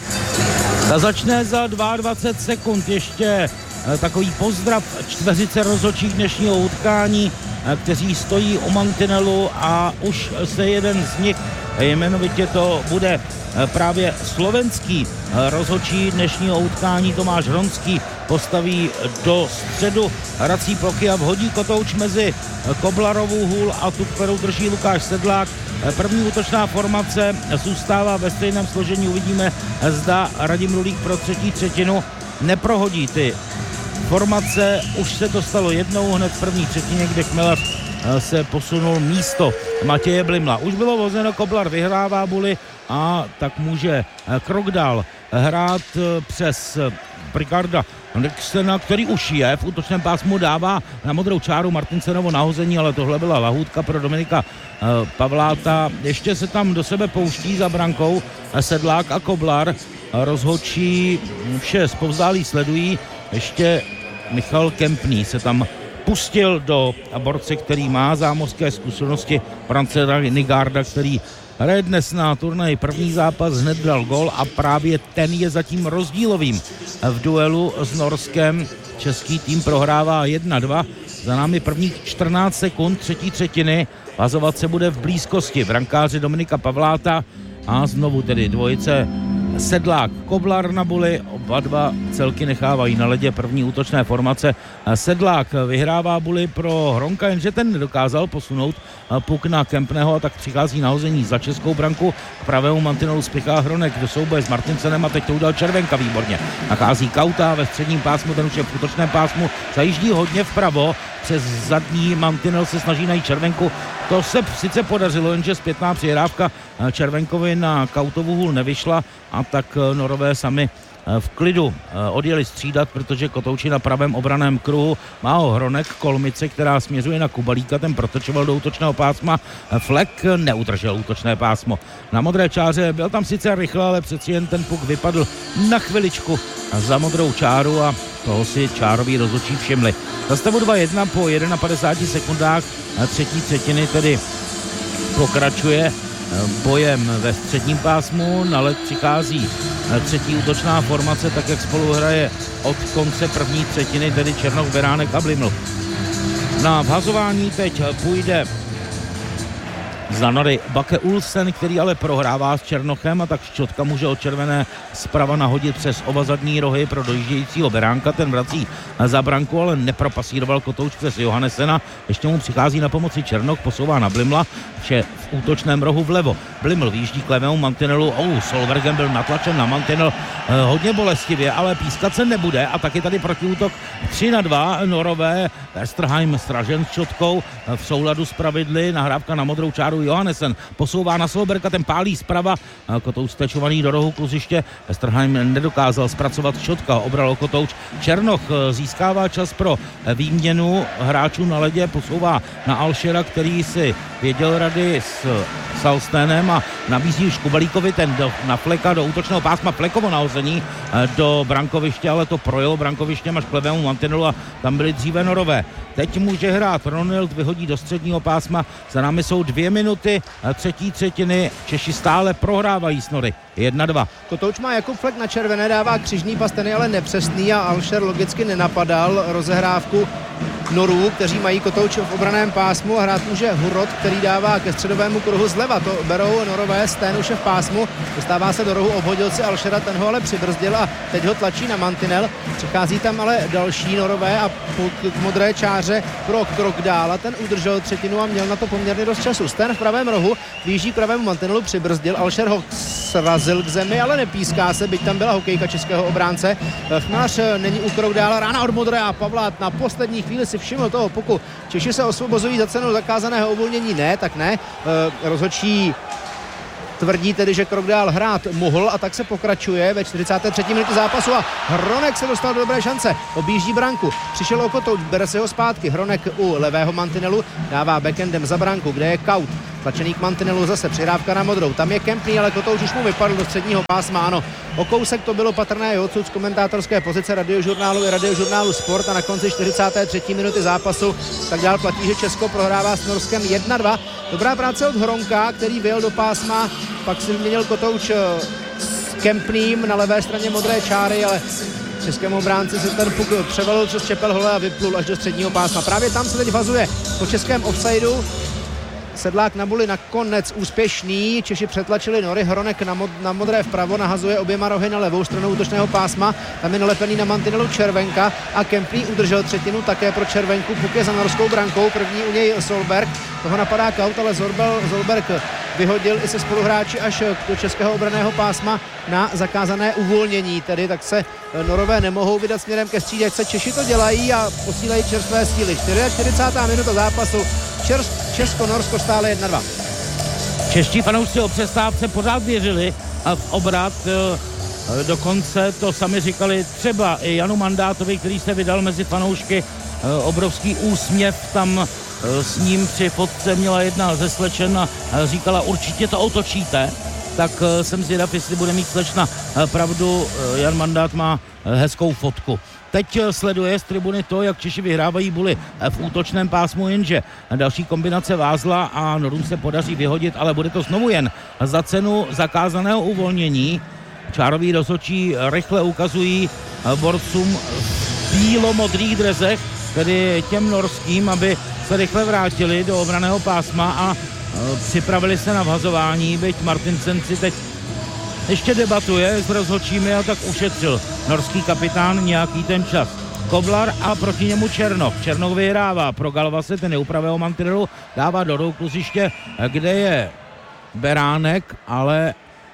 Ta začne za dvacet dva sekund. Ještě takový pozdrav čtveřice rozhodčích dnešního utkání, kteří stojí u mantinelu a už se jeden z nich, jmenovitě to bude právě slovenský rozhodčí dnešního utkání Tomáš Hronský, postaví do středu hrací plochy a vhodí kotouč mezi Koblarovou hůl a tu, kterou drží Lukáš Sedlák. První útočná formace zůstává ve stejném složení. Uvidíme, zda Radim Rulík pro třetí třetinu neprohodí ty formace. Už se to stalo jednou hned v první třetině, kde Chmelař se posunul místo Matěje Blimla. Už bylo vozeno, Koblar vyhrává buly a tak může krok dál hrát přes Ricarda Nixena, který už je v útočném pásmu, dává na modrou čáru Martinsenovo nahození, ale tohle byla lahůdka pro Dominika Pavláta. Ještě se tam do sebe pouští za brankou Sedlák a Koblar. Rozhodčí vše zpovzdálí sledují. Ještě Michal Kempný se tam pustil do borce, který má zámořské zkušenosti, Francera Nigarda, který hraje dnes na turnaji první zápas, hned dal gol a právě ten je zatím rozdílovým v duelu s Norskem. Český tým prohrává jedna dva, za námi prvních čtrnáct sekund třetí třetiny, vazovat se bude v blízkosti brankáři Dominika Pavláta a znovu tedy dvojice Sedlák, Koblar na buli, oba dva celky nechávají na ledě první útočné formace. Sedlák vyhrává buli pro Hronka, jenže ten nedokázal posunout puk na Kempného a tak přichází nahození za českou branku. K pravému mantinelu spěchá Hronek do souboje s Martinsenem a teď to udal Červenka výborně. Nachází Kauta ve středním pásmu, ten už je v útočném pásmu, zajíždí hodně vpravo, přes zadní mantinel se snaží najít Červenku. To se sice podařilo, jenže zpětná přihrávka Červenkovi na Kautovu hůl nevyšla a tak Norové sami v klidu odjeli střídat, protože kotouči na pravém obraném kruhu má ho Hronek, Kolmice, která směřuje na Kubalíka, ten protočoval do útočného pásma, Flek neudržel útočné pásmo. Na modré čáře byl tam sice rychle, ale přeci jen ten puk vypadl na chviličku za modrou čáru a toho si čároví rozhodčí všimli. Za stavu dva jedna po padesáti jedna sekundách třetí třetiny tedy pokračuje bojem ve středním pásmu. Na led přichází třetí útočná formace, tak jak spolu hraje od konce první třetiny, tedy Černoch, Beránek a Bliml. Na vhazování teď půjde za nory Bake Ulsen, který ale prohrává s Černochem a tak Ščotka může od červené zprava nahodit přes oba zadní rohy pro dojíždějícího Beránka, ten vrací za branku, ale nepropasíroval kotouč přes Johannesena, ještě mu přichází na pomoci Černoch, posouvá na Blimla, vše v útočném rohu vlevo. Bliml výjíždí k levému mantinelu, oh, Solbergen byl natlačen na mantinel eh, hodně bolestivě, ale pískat se nebude a taky tady protiútok tři na dva Norové, Westerheim stražen s Ščotkou v souladu s pravidly, nahrávka na modrou čáru Johannesen posouvá na Solberga, ten pálí zprava, kotouč stečovaný do rohu kluziště, Westerheim nedokázal zpracovat Ščotka, obral kotouč, Černoch získává čas pro výměnu hráčů na ledě, posouvá na Alšera, který si věděl rady s Salsténem a nabízí už Kubalíkovi ten do, na Fleka do útočného pásma, Flekovo nahození do brankoviště, ale to projelo brankovištěm až k levému mantinelu a tam byly dříve Norové. Teď může hrát Ronald, vyhodí do středního pásma, za námi jsou dvě minuty třetí třetiny, Češi stále prohrávají s Nory jedna dva. Kotouč má Jakub Flek na červené, dává křižný pas, ten je ale nepřesný a Alšer logicky nenapadal rozehrávku Norů, kteří mají kotouč v obraném pásmu a hrát může Hurot, který dává ke středovému kruhu zleva. To berou Norové, Stén už je v pásmu, dostává se do rohu, obhodil si Alšera, ten ho ale přibrzdil a teď ho tlačí na mantinel. Přichází tam ale další Norové a k modré čáře pro krok dál a ten udržel třetinu a měl na to poměrně dost času. Stén v pravém rohu výjíždí k pravému mantinelu, přibrzdil, Alšer ho srazil k zemi, ale nepíská se, byť tam byla hokejka českého obránce. Chmelař není u krok dál, rána od Modré a Pavlát na poslední chvíli si všiml toho puku. Češi se osvobozují za cenu zakázaného uvolnění, ne, tak ne. Rozhodčí tvrdí tedy, že krok dál hrát mohl a tak se pokračuje ve čtyřicáté třetí minutě zápasu a Hronek se dostal do dobré šance, objíždí branku, přišel o Kotouč, bere si ho zpátky, Hronek u levého mantinelu dává backendem za branku, kde je Kaut, tlačený k mantinelu, zase přihrávka na Modrou, tam je Kempný, ale Kotouč už mu vypadl do středního pásma, ano, o kousek to bylo patrné i odsud z komentátorské pozice Radiožurnálu i Radiožurnálu Sport a na konci čtyřicáté třetí minuty zápasu tak dál platí, že Česko prohrává s Norskem jedna dva. Dobrá práce od Hronka, který vyjel do pásma, pak si vyměnil Kotouč s Kempným na levé straně modré čáry, ale českému obránci se ten puk převalil přes čepel hole a vyplul až do středního pásma. Právě tam se teď vazuje po českém offsideu. Sedlák na buli nakonec úspěšný, Češi přetlačili Nory, Hronek na, mod, na modré vpravo, nahazuje oběma rohy na levou stranu útočného pásma, tam je nalepený na mantinelu Červenka a Kempný udržel třetinu také pro Červenku, puk je za norskou brankou, první u něj Solberg, toho napadá Kaut, ale Zorbel, Zolberg vyhodil i se spoluhráči až do českého obranného pásma na zakázané uvolnění, tedy tak se Norové nemohou vydat směrem ke střídačce, Češi to dělají a posílají čerstvé síly. čtyřicátá čtvrtá minuta zápasu, Česko-Norsko stále jedna dva. Čeští fanoušci o přestávce pořád věřili a v obrat dokonce to sami říkali třeba i Janu Mandátovi, který se vydal mezi fanoušky, obrovský úsměv tam s ním při fotce měla jedna ze slečen a říkala, určitě to otočíte, tak jsem zvědav, jestli bude mít slečna pravdu. Jan Mandát má hezkou fotku. Teď sleduje z tribuny to, jak Češi vyhrávají buly v útočném pásmu, jenže další kombinace vázla a Norům se podaří vyhodit, ale bude to znovu jen za cenu zakázaného uvolnění. Čároví rozhodčí rychle ukazují borcům v bílo-modrých drezech, tedy těm norským, aby se rychle vrátili do obranného pásma a připravili se na vhazování, byť Martinsen si teď ještě debatuje s rozhodčími a tak ušetřil norský kapitán nějaký ten čas. Koblar a proti němu Černoch. Černoch vyhrává pro Galvase, ten neupravého mantinelu, dává do rukou kluziště, kde je Beránek, ale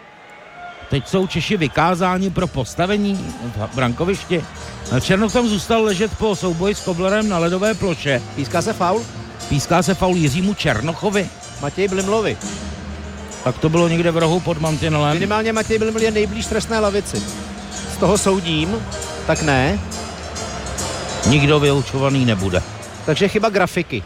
teď jsou Češi vykázáni pro postavení v brankovišti. Černoch tam zůstal ležet po souboji s Koblarem na ledové ploše. Píská se faul? Píská se faul Jiřímu Černochovi. Matěj Blimlovi. Tak to bylo někde v rohu pod mantinelem. Minimálně Matěj Bliml je nejblíž trestné lavici. Z toho soudím, tak ne. Nikdo vyučovaný nebude. Takže chyba grafiky.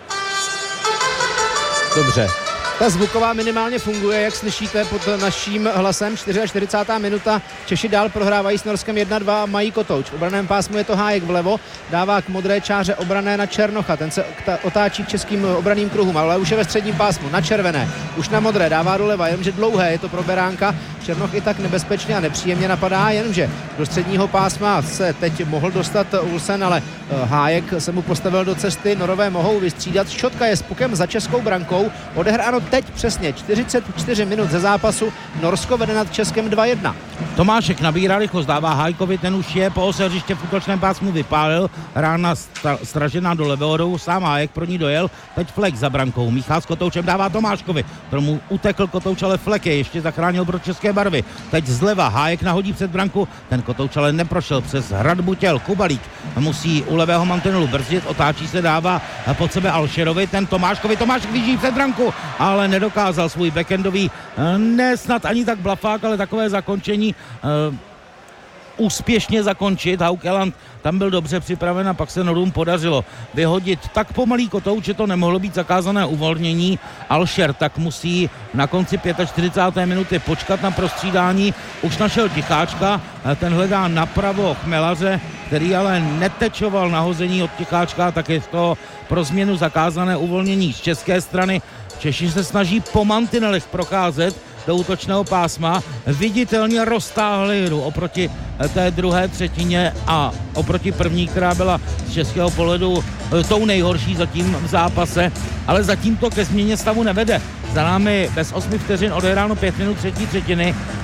Dobře. Ta zvuková minimálně funguje, jak slyšíte pod naším hlasem. čtyřicátá čtvrtá minuta. Češi dál prohrávají s Norskem jedna dva a mají Kotouč. V obraném pásmu je to Hájek vlevo, dává k modré čáře obrané na Černocha. Ten se otáčí k českým obraným kruhům, ale už je ve středním pásmu, na červené. Už na modré, dává doleva, jenomže dlouhé, je to pro Beránka. Černoch i tak nebezpečně a nepříjemně napadá, jenomže do středního pásma se teď mohl dostat Ulsen, ale Hájek se mu postavil do cesty. Norové mohou vystřídat. Šotka je s pukem za českou brankou. Odehráno teď přesně čtyřicet čtyři minut ze zápasu. Norsko vede nad Českem dva jedna. Tomášek nabírá rychlost, dává Hájkovi, ten už je po ose hřiště v útočném pásmu vypálil. Rána sta- stražená do levého rohu, sám Hájek pro ní dojel. Teď Flek za brankou. Michal s Kotoučem dává Tomáškovi. Tomu utekl Kotouč, ale Flek je ještě zachránil pro české barvy. Teď zleva Hájek nahodí před branku. Ten Kotouč ale neprošel přes hradbu těl. Kubalík musí u levého mantinelu brzdit, otáčí se, dává pod sebe Alšerovi. Ten Tomáškovi, Tomášek vyží před branku, ale nedokázal svůj backendový, ne snad ani tak blafák, ale takové zakončení uh, úspěšně zakončit. Haukeland tam byl dobře připraven a pak se Norům podařilo vyhodit tak pomalý Kotouč, že to nemohlo být zakázané uvolnění. Alšer tak musí na konci čtyřicáté páté minuty počkat na prostřídání. Už našel Ticháčka, ten hledá napravo Chmelaře, který ale netečoval nahození od Ticháčka, tak je to pro změnu zakázané uvolnění z české strany. Češi se snaží po mantinelech procházet do útočného pásma, viditelně roztáhli hru oproti té druhé třetině a oproti první, která byla z českého pohledu tou nejhorší zatím v zápase, ale zatím to ke změně stavu nevede. Za námi bez osmi vteřin odehráno pět minut třetí třetiny.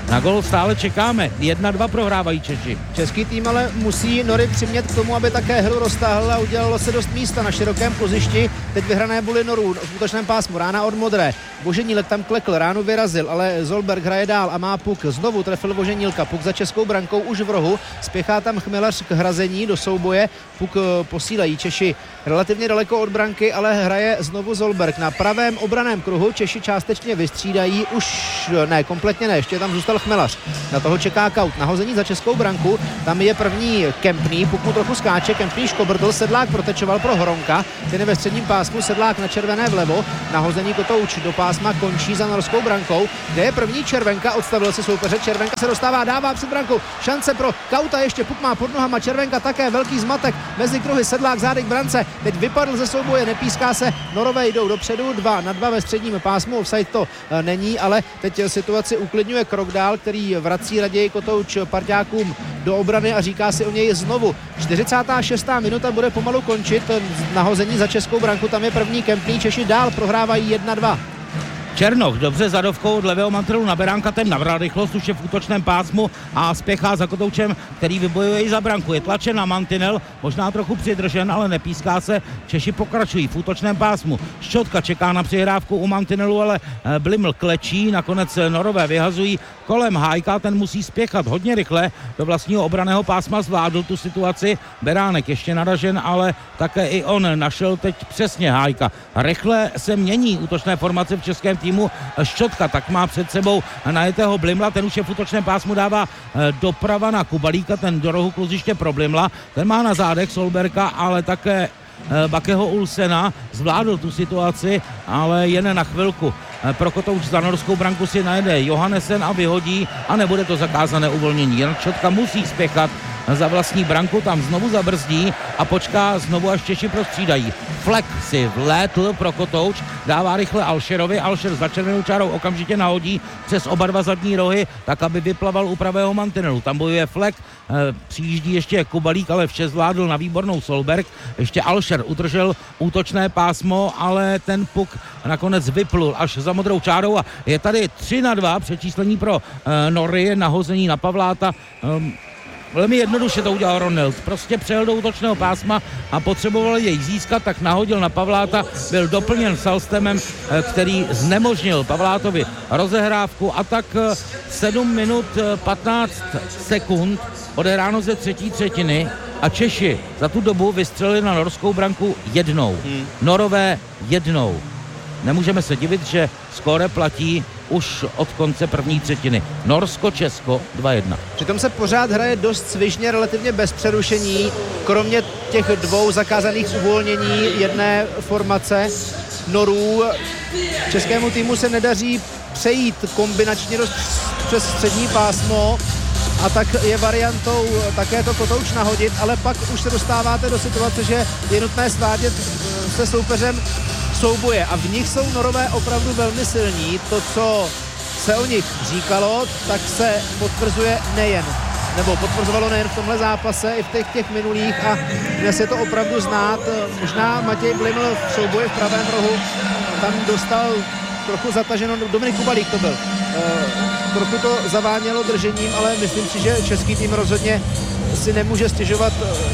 Na gol stále čekáme. jedna dva prohrávají Češi. Český tým ale musí Nory přimět k tomu, aby také hru roztáhl a udělalo se dost místa na širokém kluzišti. Teď vyhrané buly Norů v útočném pásmu. Rána od Modré. Voženílek tam klekl, ránu vyrazil, ale Zolberg hraje dál a má puk. Znovu trefil Voženílka. Puk za českou brankou už v rohu. Spěchá tam Chmelař k hrazení do souboje. Puk posílají Češi relativně daleko od branky, ale hraje znovu Zolberg. Na pravém obraném kruhu Češi částečně vystřídají. Už ne, kompletně ne, ještě tam zůstal Chmelař. Na toho čeká Kaut. Nahození za českou branku. Tam je první Kempný, puk mu trochu skáče, Kempný škobrtl, Sedlák protečoval pro Hronka. Ten je ve středním pásmu, Sedlák na červené vlevo. Nahození Kotouč do pásma končí za norskou brankou, kde je první červenka, odstavil se soupeře, červenka se dostává, dává před brankou, šance pro Kauta, ještě puk má pod nohama, červenka také, velký zmatek mezi kruhy, Sedlák zády k brance, teď vypadl ze souboje, nepíská se, Norové jdou dopředu, dva na dva ve středním pásmu, offside to e, není, ale teď situaci uklidňuje krok dál, který vrací raději Kotouč parťákům do obrany a říká si o něj znovu. čtyřicátá šestá minuta bude pomalu končit, nahození za českou branku, tam je první Kempný, Češi dál prohrávají jedna dva. Černoch dobře zadovkou od levého mantinelu na Beránka, ten nabral rychlost, už je v útočném pásmu a spěchá za Kotoučem, který vybojuje i za branku. Je tlačen na mantinel, možná trochu přidržen, ale nepíská se. Češi pokračují v útočném pásmu. Ščotka čeká na přihrávku u mantinelu, ale Bliml klečí, nakonec Norové vyhazují kolem Hájka, ten musí spěchat hodně rychle do vlastního obranného pásma, zvládl tu situaci. Beránek ještě naražen, ale také i on našel teď přesně Hájka. Rychle se mění útočné formace v českém týmu. Ščotka tak má před sebou najetého Blimla, ten už je v útočném pásmu, dává doprava na Kubalíka, ten do rohu kluziště pro Blimla, ten má na zádech Solberka, ale také Bakeho Ulsena, zvládl tu situaci, ale jen na chvilku. Pro Kotouč za norskou branku si najede Johannesen a vyhodí a nebude to zakázané uvolnění. Jan Ščotka musí spěchat za vlastní branku, tam znovu zabrzdí a počká znovu, až Češi prostřídají. Flek si vlétl pro Kotouč, dává rychle Alšerovi, Alšer za červenou čárou okamžitě nahodí přes oba dva zadní rohy, tak aby vyplaval u pravého mantinelu. Tam bojuje Flek, e, přijíždí ještě Kubalík, ale vše zvládl na výbornou Solberg. Ještě Alšer udržel útočné pásmo, ale ten puk nakonec vyplul až za modrou čárou a je tady tři na dva přečíslení pro e, Nory, nahození na Pavláta. E, Velmi jednoduše to udělal Ronald. Prostě přejel do útočného pásma a potřeboval jej získat, tak nahodil na Pavláta. Byl doplněn Salstemem, který znemožnil Pavlátovi rozehrávku a tak sedm minut patnáct sekund odehráno ze třetí třetiny a Češi za tu dobu vystřelili na norskou branku jednou. Hmm. Norové jednou. Nemůžeme se divit, že skóre platí už od konce první třetiny. Norsko-Česko dva jedna. Přitom se pořád hraje dost svižně, relativně bez přerušení, kromě těch dvou zakázaných uvolnění jedné formace Norů. Českému týmu se nedaří přejít kombinačně dost přes střední pásmo a tak je variantou také to Kotouč nahodit, ale pak už se dostáváte do situace, že je nutné svádět se soupeřem souboje a v nich jsou Norové opravdu velmi silní. To, co se o nich říkalo, tak se potvrzuje nejen, nebo potvrzovalo nejen v tomhle zápase, i v těch, těch minulých a dnes je to opravdu znát. Možná Matěj Bliml v souboji v pravém rohu tam dostal trochu zataženo, Dominik Kubalík to byl. E, trochu to zavánělo držením, ale myslím si, že český tým rozhodně si nemůže stěžovat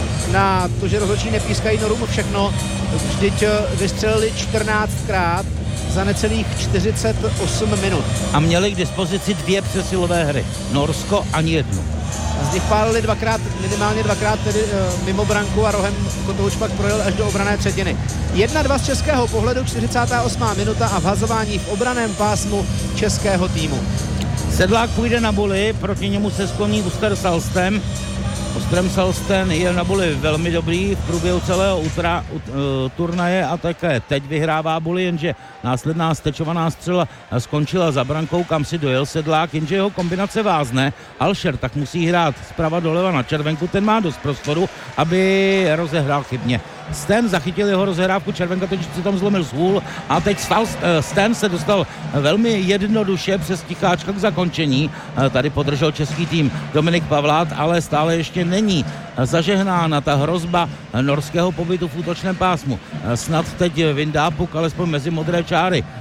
na to, že rozhodčí nepískají Norům všechno. Vždyť vystřelili čtrnáctkrát za necelých čtyřicet osm minut. A měli k dispozici dvě přesilové hry. Norsko ani jednu. Z nich pálili dvakrát, minimálně dvakrát tedy e, mimo branku a rohem Kotouč pak projel až do obranné třetiny. jedna dva z českého pohledu, čtyřicátá osmá minuta a vhazování v obraném pásmu českého týmu. Sedlák půjde na buli, proti němu se skloní Uster Salstem. Ostrem Salsten je na buli velmi dobrý v průběhu celého útra, uh, turnaje a také teď vyhrává buli, jenže následná stečovaná střela skončila za brankou, kam si dojel Sedlák, jenže jeho kombinace vázne. Alšer tak musí hrát zprava doleva na červenku, ten má dost prostoru, aby rozehrál chybně. Sten zachytil jeho rozehrávku, červenka teď si tam zlomil zvůl a teď stal, Sten se dostal velmi jednoduše přes ticháčka k zakončení. Tady podržel český tým Dominik Pavlát, ale stále ještě není zažehnána ta hrozba norského pobytu v útočném pásmu. Snad teď vyndá puk alespoň mezi modré čáry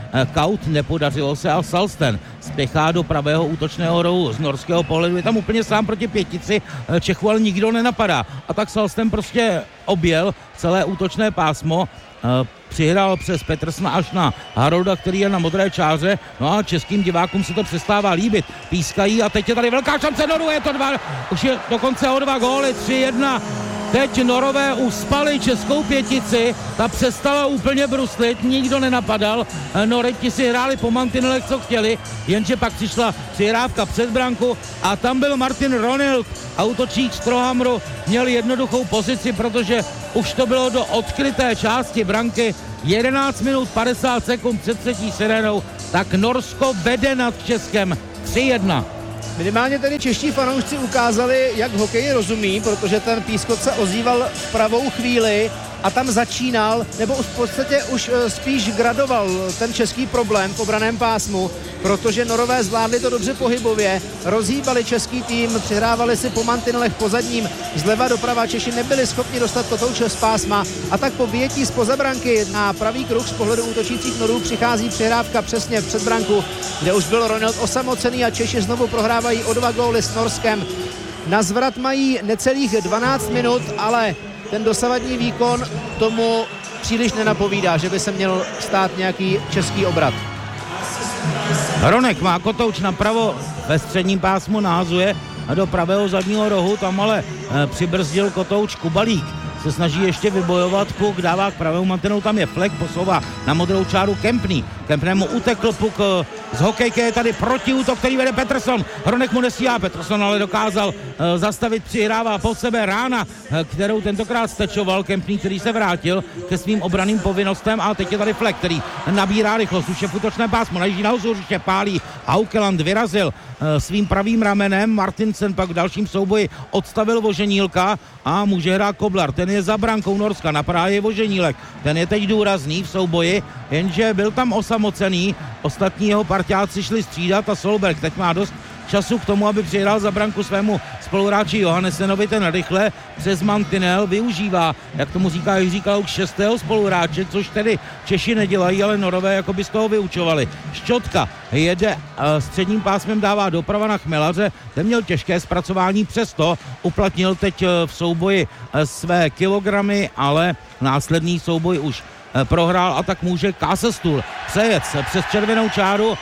Kaut, nepodařilo se a Salsten spěchá do pravého útočného rohu. Z norského pohledu je tam úplně sám proti pětici Čechů, ale nikdo nenapadá. A tak Salsten prostě objel celé útočné pásmo, přihrál přes Petersona až na Harolda, který je na modré čáře, no a českým divákům se to přestává líbit. Pískají a teď je tady velká šance Norů, je to dva, už je dokonce o dva góly, tři jedna. Teď Norové uspali českou pětici, ta přestala úplně bruslit, nikdo nenapadal, Noreti si hráli po mantinelech, co chtěli, jenže pak přišla přihrávka před branku a tam byl Martin Ronhild, útočník Strohamru, měl jednoduchou pozici, protože už to bylo do odkryté části branky, jedenáct minut padesát sekund před třetí sirénou, tak Norsko vede nad Českem tři jedna. Minimálně tedy čeští fanoušci ukázali, jak hokeji rozumí, protože ten pískot se ozýval v pravou chvíli a tam začínal, nebo už v podstatě už spíš gradoval ten český problém v obraném pásmu, protože Norové zvládli to dobře pohybově, rozhýbali český tým, přihrávali si po mantinelech pozadním, zleva doprava Češi nebyli schopni dostat kotouče z pásma a tak po vyjetí zpoza branky na pravý kruh z pohledu útočících Norů přichází přihrávka přesně před branku, kde už byl Ronhild osamocený a Češi znovu prohrávají o dva góly s Norskem. Na zvrat mají necelých dvanáct minut, ale ten dosavadní výkon tomu příliš nenapovídá, že by se měl stát nějaký český obrat. Hronek má kotouč napravo ve středním pásmu, nahazuje do pravého zadního rohu, tam ale e, přibrzdil kotouč Kubalík. Se snaží ještě vybojovat, puk dává k pravému mantinelu, tam je Flek, posouvá na modrou čáru Kempný. Kempnému utekl puk z hokejky, je tady protiútok, který vede Peterson. Hronek mu nestíhá, Peterson ale dokázal uh, zastavit, přihrává po sebe rána, uh, kterou tentokrát stečoval Kempný, který se vrátil ke svým obraným povinnostem a teď je tady Flek, který nabírá rychlost, už je v útočné pásmu, najíždí na hřiště, pálí. Haukeland vyrazil uh, svým pravým ramenem, Martinsen pak v dalším souboji odstavil Voženílka a může hrát Koblar, ten je za brankou Norska, napadá je Voženílek, ten je teď důrazný v souboji, jenže byl tam osamocený, ostatní jeho parťáci šli střídat a Solberg teď má dost času k tomu, aby přihrál za branku svému spoluhráči Johannesenovi, ten rychle přes mantinel využívá, jak tomu říká Jiří Kalouk, šestého spoluhráče, což tedy Češi nedělají, ale Norové jako by z toho vyučovali. Šťotka jede středním pásmem, dává doprava na Chmelaře, ten měl těžké zpracování, přesto uplatnil teď v souboji své kilogramy, ale následný souboj už prohrál a tak může Kasestul přejet přes červenou čáru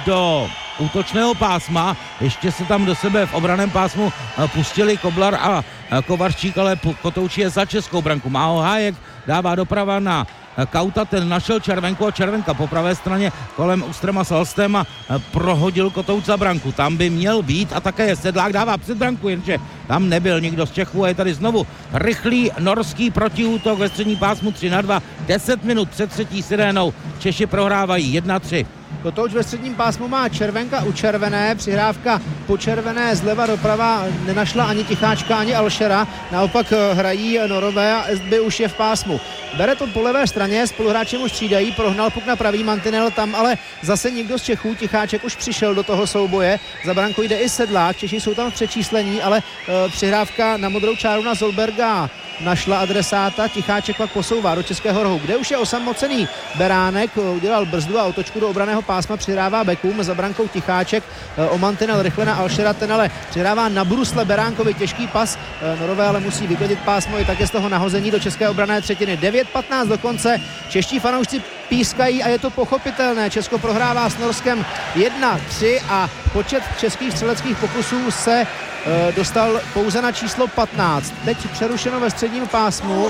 do útočného pásma, ještě se tam do sebe v obraném pásmu pustili Koblar a Kovarčík, ale kotouč je za českou branku. Má ho Hájek, dává doprava na Kauta, ten našel červenku a červenka po pravé straně kolem Ustrema Salstema prohodil kotouč za branku. Tam by měl být a také Sedlák dává před branku, jenže tam nebyl nikdo z Čechů a je tady znovu rychlý norský protiútok ve střední pásmu tři na dva, deset minut před třetí sirénou. Češi prohrávají jedna tři. Kotouč ve středním pásmu má červenka u červené, přihrávka po červené zleva doprava nenašla ani Ticháčka, ani Alšera, naopak hrají Norové a S B už je v pásmu. Bere to po levé straně, spoluhráči mu střídají, prohnal puk na pravý mantinel, tam ale zase nikdo z Čechů, Ticháček už přišel do toho souboje, za brankou jde i Sedlák, Češi jsou tam v přečíslení, ale e, přihrávka na modrou čáru na Zolberga našla adresáta, Ticháček pak posouvá do českého rohu, kde už je osamocený Beránek, udělal brzdu a otočku do obraného pásma, přihrává Bekům, za brankou Ticháček, o mantinel rychle na Alšera, ten ale přihrává na brusle Beránkovi, těžký pas, Norové ale musí vyklidit pásmo, i tak je z toho nahození do české obranné třetiny. devět patnáct do konce, čeští fanoušci pískají a je to pochopitelné, Česko prohrává s Norskem jedna tři a počet českých střeleckých pokusů se dostal pouze na číslo patnáct. Teď přerušeno ve středním pásmu,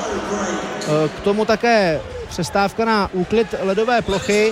k tomu také přestávka na úklid ledové plochy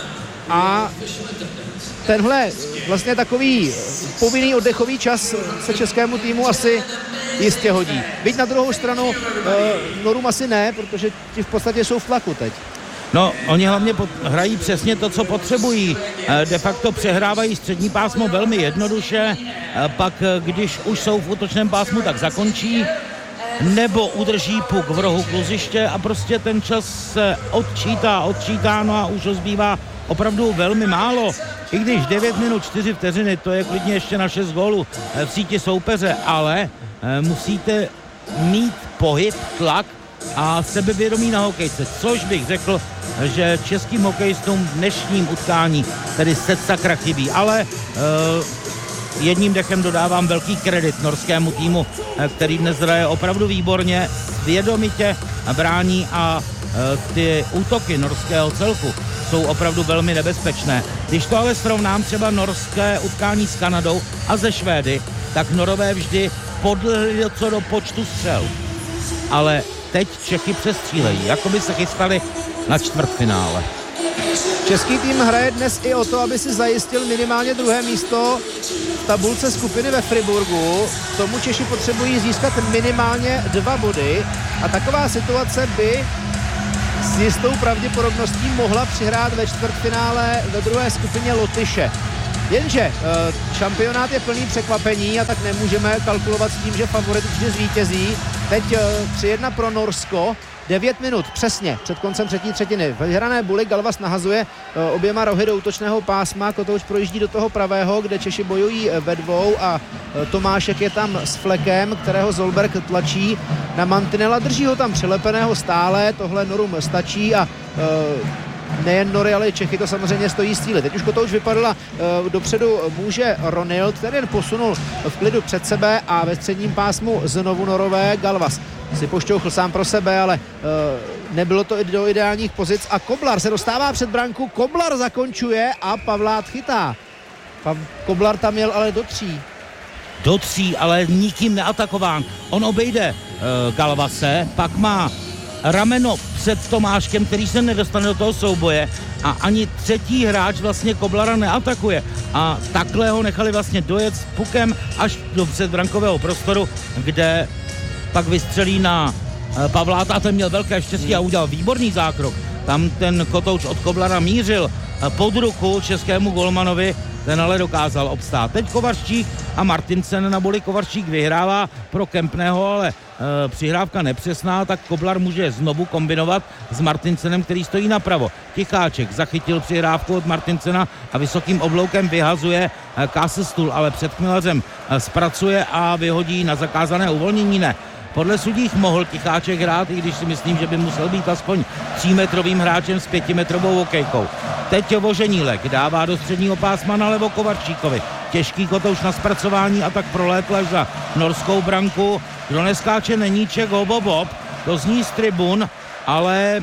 a tenhle vlastně takový povinný oddechový čas se českému týmu asi jistě hodí. Byť na druhou stranu Norům asi ne, protože ti v podstatě jsou v tlaku teď. No, oni hlavně pot- hrají přesně to, co potřebují. E, de facto přehrávají střední pásmo velmi jednoduše, e, pak když už jsou v útočném pásmu, tak zakončí, nebo udrží puk v rohu kluziště a prostě ten čas se odčítá, odčítá, no a už ho zbývá opravdu velmi málo. I když devět minut čtyři vteřiny, to je klidně ještě na šest gólů v síti soupeře, ale e, musíte mít pohyb, tlak a sebevědomí na hokejce, což bych řekl, že českým hokejistům v dnešním utkání tedy set sakra chybí, ale uh, jedním dechem dodávám velký kredit norskému týmu, který dnes hraje opravdu výborně, vědomitě brání a ty útoky norského celku jsou opravdu velmi nebezpečné. Když to ale srovnám třeba norské utkání s Kanadou a ze Švédy, tak Norové vždy podlehli co do počtu střel. Ale teď Čechy přestřílejí, jako by se chystali na čtvrtfinále. Český tým hraje dnes i o to, aby si zajistil minimálně druhé místo v tabulce skupiny ve Friburgu. K tomu Češi potřebují získat minimálně dva body a taková situace by s jistou pravděpodobností mohla přihrát ve čtvrtfinále ve druhé skupině Lotyše. Jenže šampionát je plný překvapení a tak nemůžeme kalkulovat s tím, že favorit vždy zvítězí. Teď tři jedna pro Norsko. devět minut přesně před koncem třetí třetiny. V vyhrané buli Galvas nahazuje oběma rohy do útočného pásma. Kotouč projíždí do toho pravého, kde Češi bojují ve dvou a Tomášek je tam s Flekem, kterého Zolberg tlačí na mantinela. Drží ho tam přilepeného stále, tohle Norum stačí a nejen Nory, ale i Čechy to samozřejmě stojí stíly. Teď už Kotouč vypadla uh, dopředu může Ronil, který jen posunul v klidu před sebe a ve středním pásmu znovu Norové. Galvas si pošťouchl sám pro sebe, ale uh, nebylo to do ideálních pozic a Koblar se dostává před branku, Koblar zakončuje a Pavlát chytá. Pav- Koblar tam jel ale do tří. Do tří, ale nikým neatakován. On obejde uh, Galvase, pak má rameno před Tomáškem, který se nedostane do toho souboje a ani třetí hráč vlastně Koblara neatakuje a takhle ho nechali vlastně dojet s pukem až do předbrankového prostoru, kde pak vystřelí na Pavláta a ten měl velké štěstí a udělal výborný zákrok. Tam ten Kotouč od Koblara mířil pod ruku českému golmanovi, ten ale dokázal obstát. Teď Kovařčík a Martinsen na boli. Kovařčík vyhrává pro Kempného, ale e, přihrávka nepřesná, tak Koblar může znovu kombinovat s Martinsenem, který stojí napravo. Ticháček zachytil přihrávku od Martinsena a vysokým obloukem vyhazuje e, Kasselstůl, ale před Chmilařem e, zpracuje a vyhodí na zakázané uvolnění. Ne. Podle sudích mohl Ticháček hrát, i když si myslím, že by musel být aspoň třímetrovým hráčem s pětimetrovou hokejkou. Teď Voženílek dává do středního pásma na levo Kovarčíkovi. Těžký Kotouč na zpracování a tak prolétl až za norskou branku. Kdo neskáče není Čech Hobo Bob, to zní z tribun, ale e,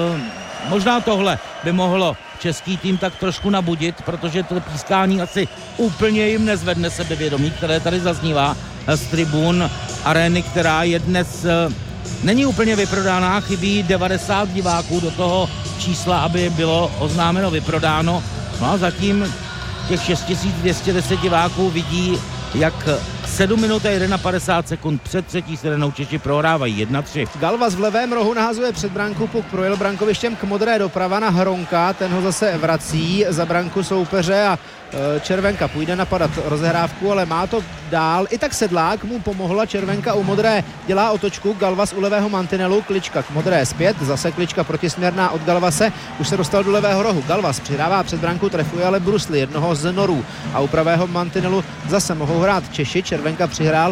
možná tohle by mohlo český tým tak trošku nabudit, protože to pískání asi úplně jim nezvedne sebevědomí, které tady zaznívá z tribun arény, která je dnes e, není úplně vyprodaná, chybí devadesát diváků do toho čísla, aby bylo oznámeno vyprodáno. No a zatím těch šest tisíc dvě stě deset diváků vidí, jak sedm minut a padesát jedna sekund před třetí sirenu Češi prohrávají jedna tři. Galvas v levém rohu nahazuje před branku, puk projel brankovištěm k modré doprava na Hronka, ten ho zase vrací za branku soupeře a Červenka půjde napadat rozehrávku, ale má to dál. I tak Sedlák mu pomohla, Červenka u modré dělá otočku, Galvas u levého mantinelu, Klička k modré zpět, zase Klička protisměrná od Galvase, už se dostal do levého rohu. Galvas přidává před branku, trefuje ale Brusli, jednoho z Norů a u pravého mantinelu zase mohou hrát Češi. Červenka přihrál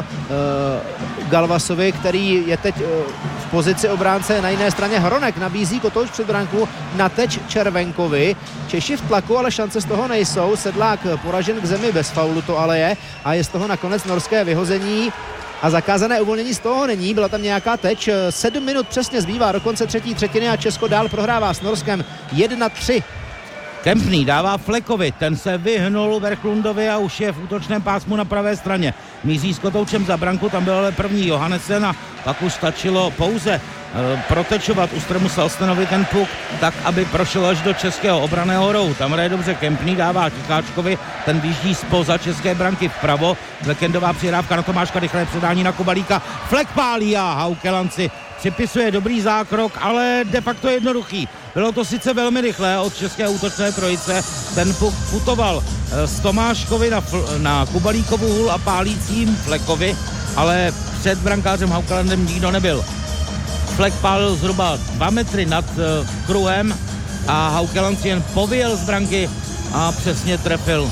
uh, Galvasovi, který je teď uh, v pozici obránce na jiné straně. Hronek nabízí Kotouč před branku na teč Červenkovi. Češi v tlaku, ale šance z toho nejsou. Sedlák poražen k zemi bez faulu to ale je a je z toho nakonec norské vyhození a zakázané uvolnění z toho není, byla tam nějaká teč. Sedm minut přesně zbývá do konce třetí třetiny a Česko dál prohrává s Norskem jedna tři. Kempný dává Flekovi, ten se vyhnul Verklundovi a už je v útočném pásmu na pravé straně. Míří s Kotoučem za branku, tam byl ale první Johannesen a pak už stačilo pouze e, protečovat Ustremu Salstenovi ten puk, tak aby prošel až do českého obraného rohu. Tam hraje dobře Kempný, dává Ticháčkovi, ten vyjíždí zpoza české branky vpravo. Lekendová přihrávka na Tomáška, rychlé předání na Kubalíka. Flek pálí a Haukelanci připisuje dobrý zákrok, ale de facto jednoduchý. Bylo to sice velmi rychlé od české útočné trojice, ten puk putoval z Tomáškovi na, na Kubalíkovu hůl a pálícím Flekovi, ale před brankářem Haukelandem nikdo nebyl. Flek pálil zhruba dva metry nad uh, kruhem a Haukeland jen povyjel z branky a přesně trefil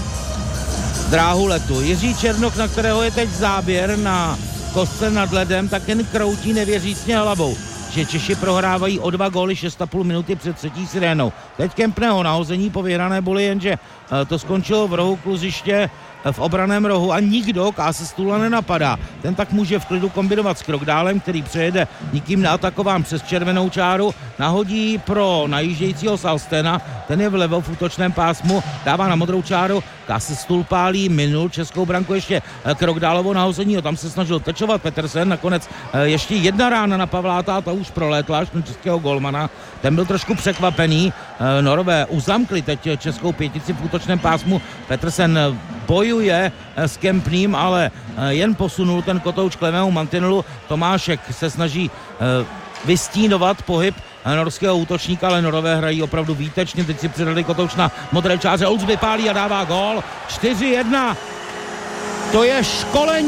dráhu letu. Jiří Černok, na kterého je teď záběr na kostce nad ledem, tak jen kroutí nevěřícně hlavou. že Češi prohrávají o dva góly šest a půl minuty před třetí sirénou. Teď Kempného nahození po vyhrané boli, jenže to skončilo v rohu kluziště v obraném rohu a nikdo Káse Stůla nenapadá. Ten tak může v klidu kombinovat s Krokdálem, který přejede nikým neatakován přes červenou čáru, nahodí pro najíždějícího Salstena, ten je vlevo v útočném pásmu, dává na modrou čáru, Káse Stůl pálí, minul českou branku ještě Krokdálovo nahození, tam se snažil tečovat Petersen, nakonec ještě jedna rána na Pavláta, ta už prolétla až na českého golmana, ten byl trošku překvapený, Norové uzamkli teď českou pětici v útočném pásmu, Petersen bojuje s Kempným, ale jen posunul ten kotouč k levému mantinelu. Tomášek se snaží vystínovat pohyb norského útočníka, ale Norové hrají opravdu výtečně. Teď si přidali kotouč na modré čáře. Olds vypálí a dává gól. čtyři jedna. To je školení.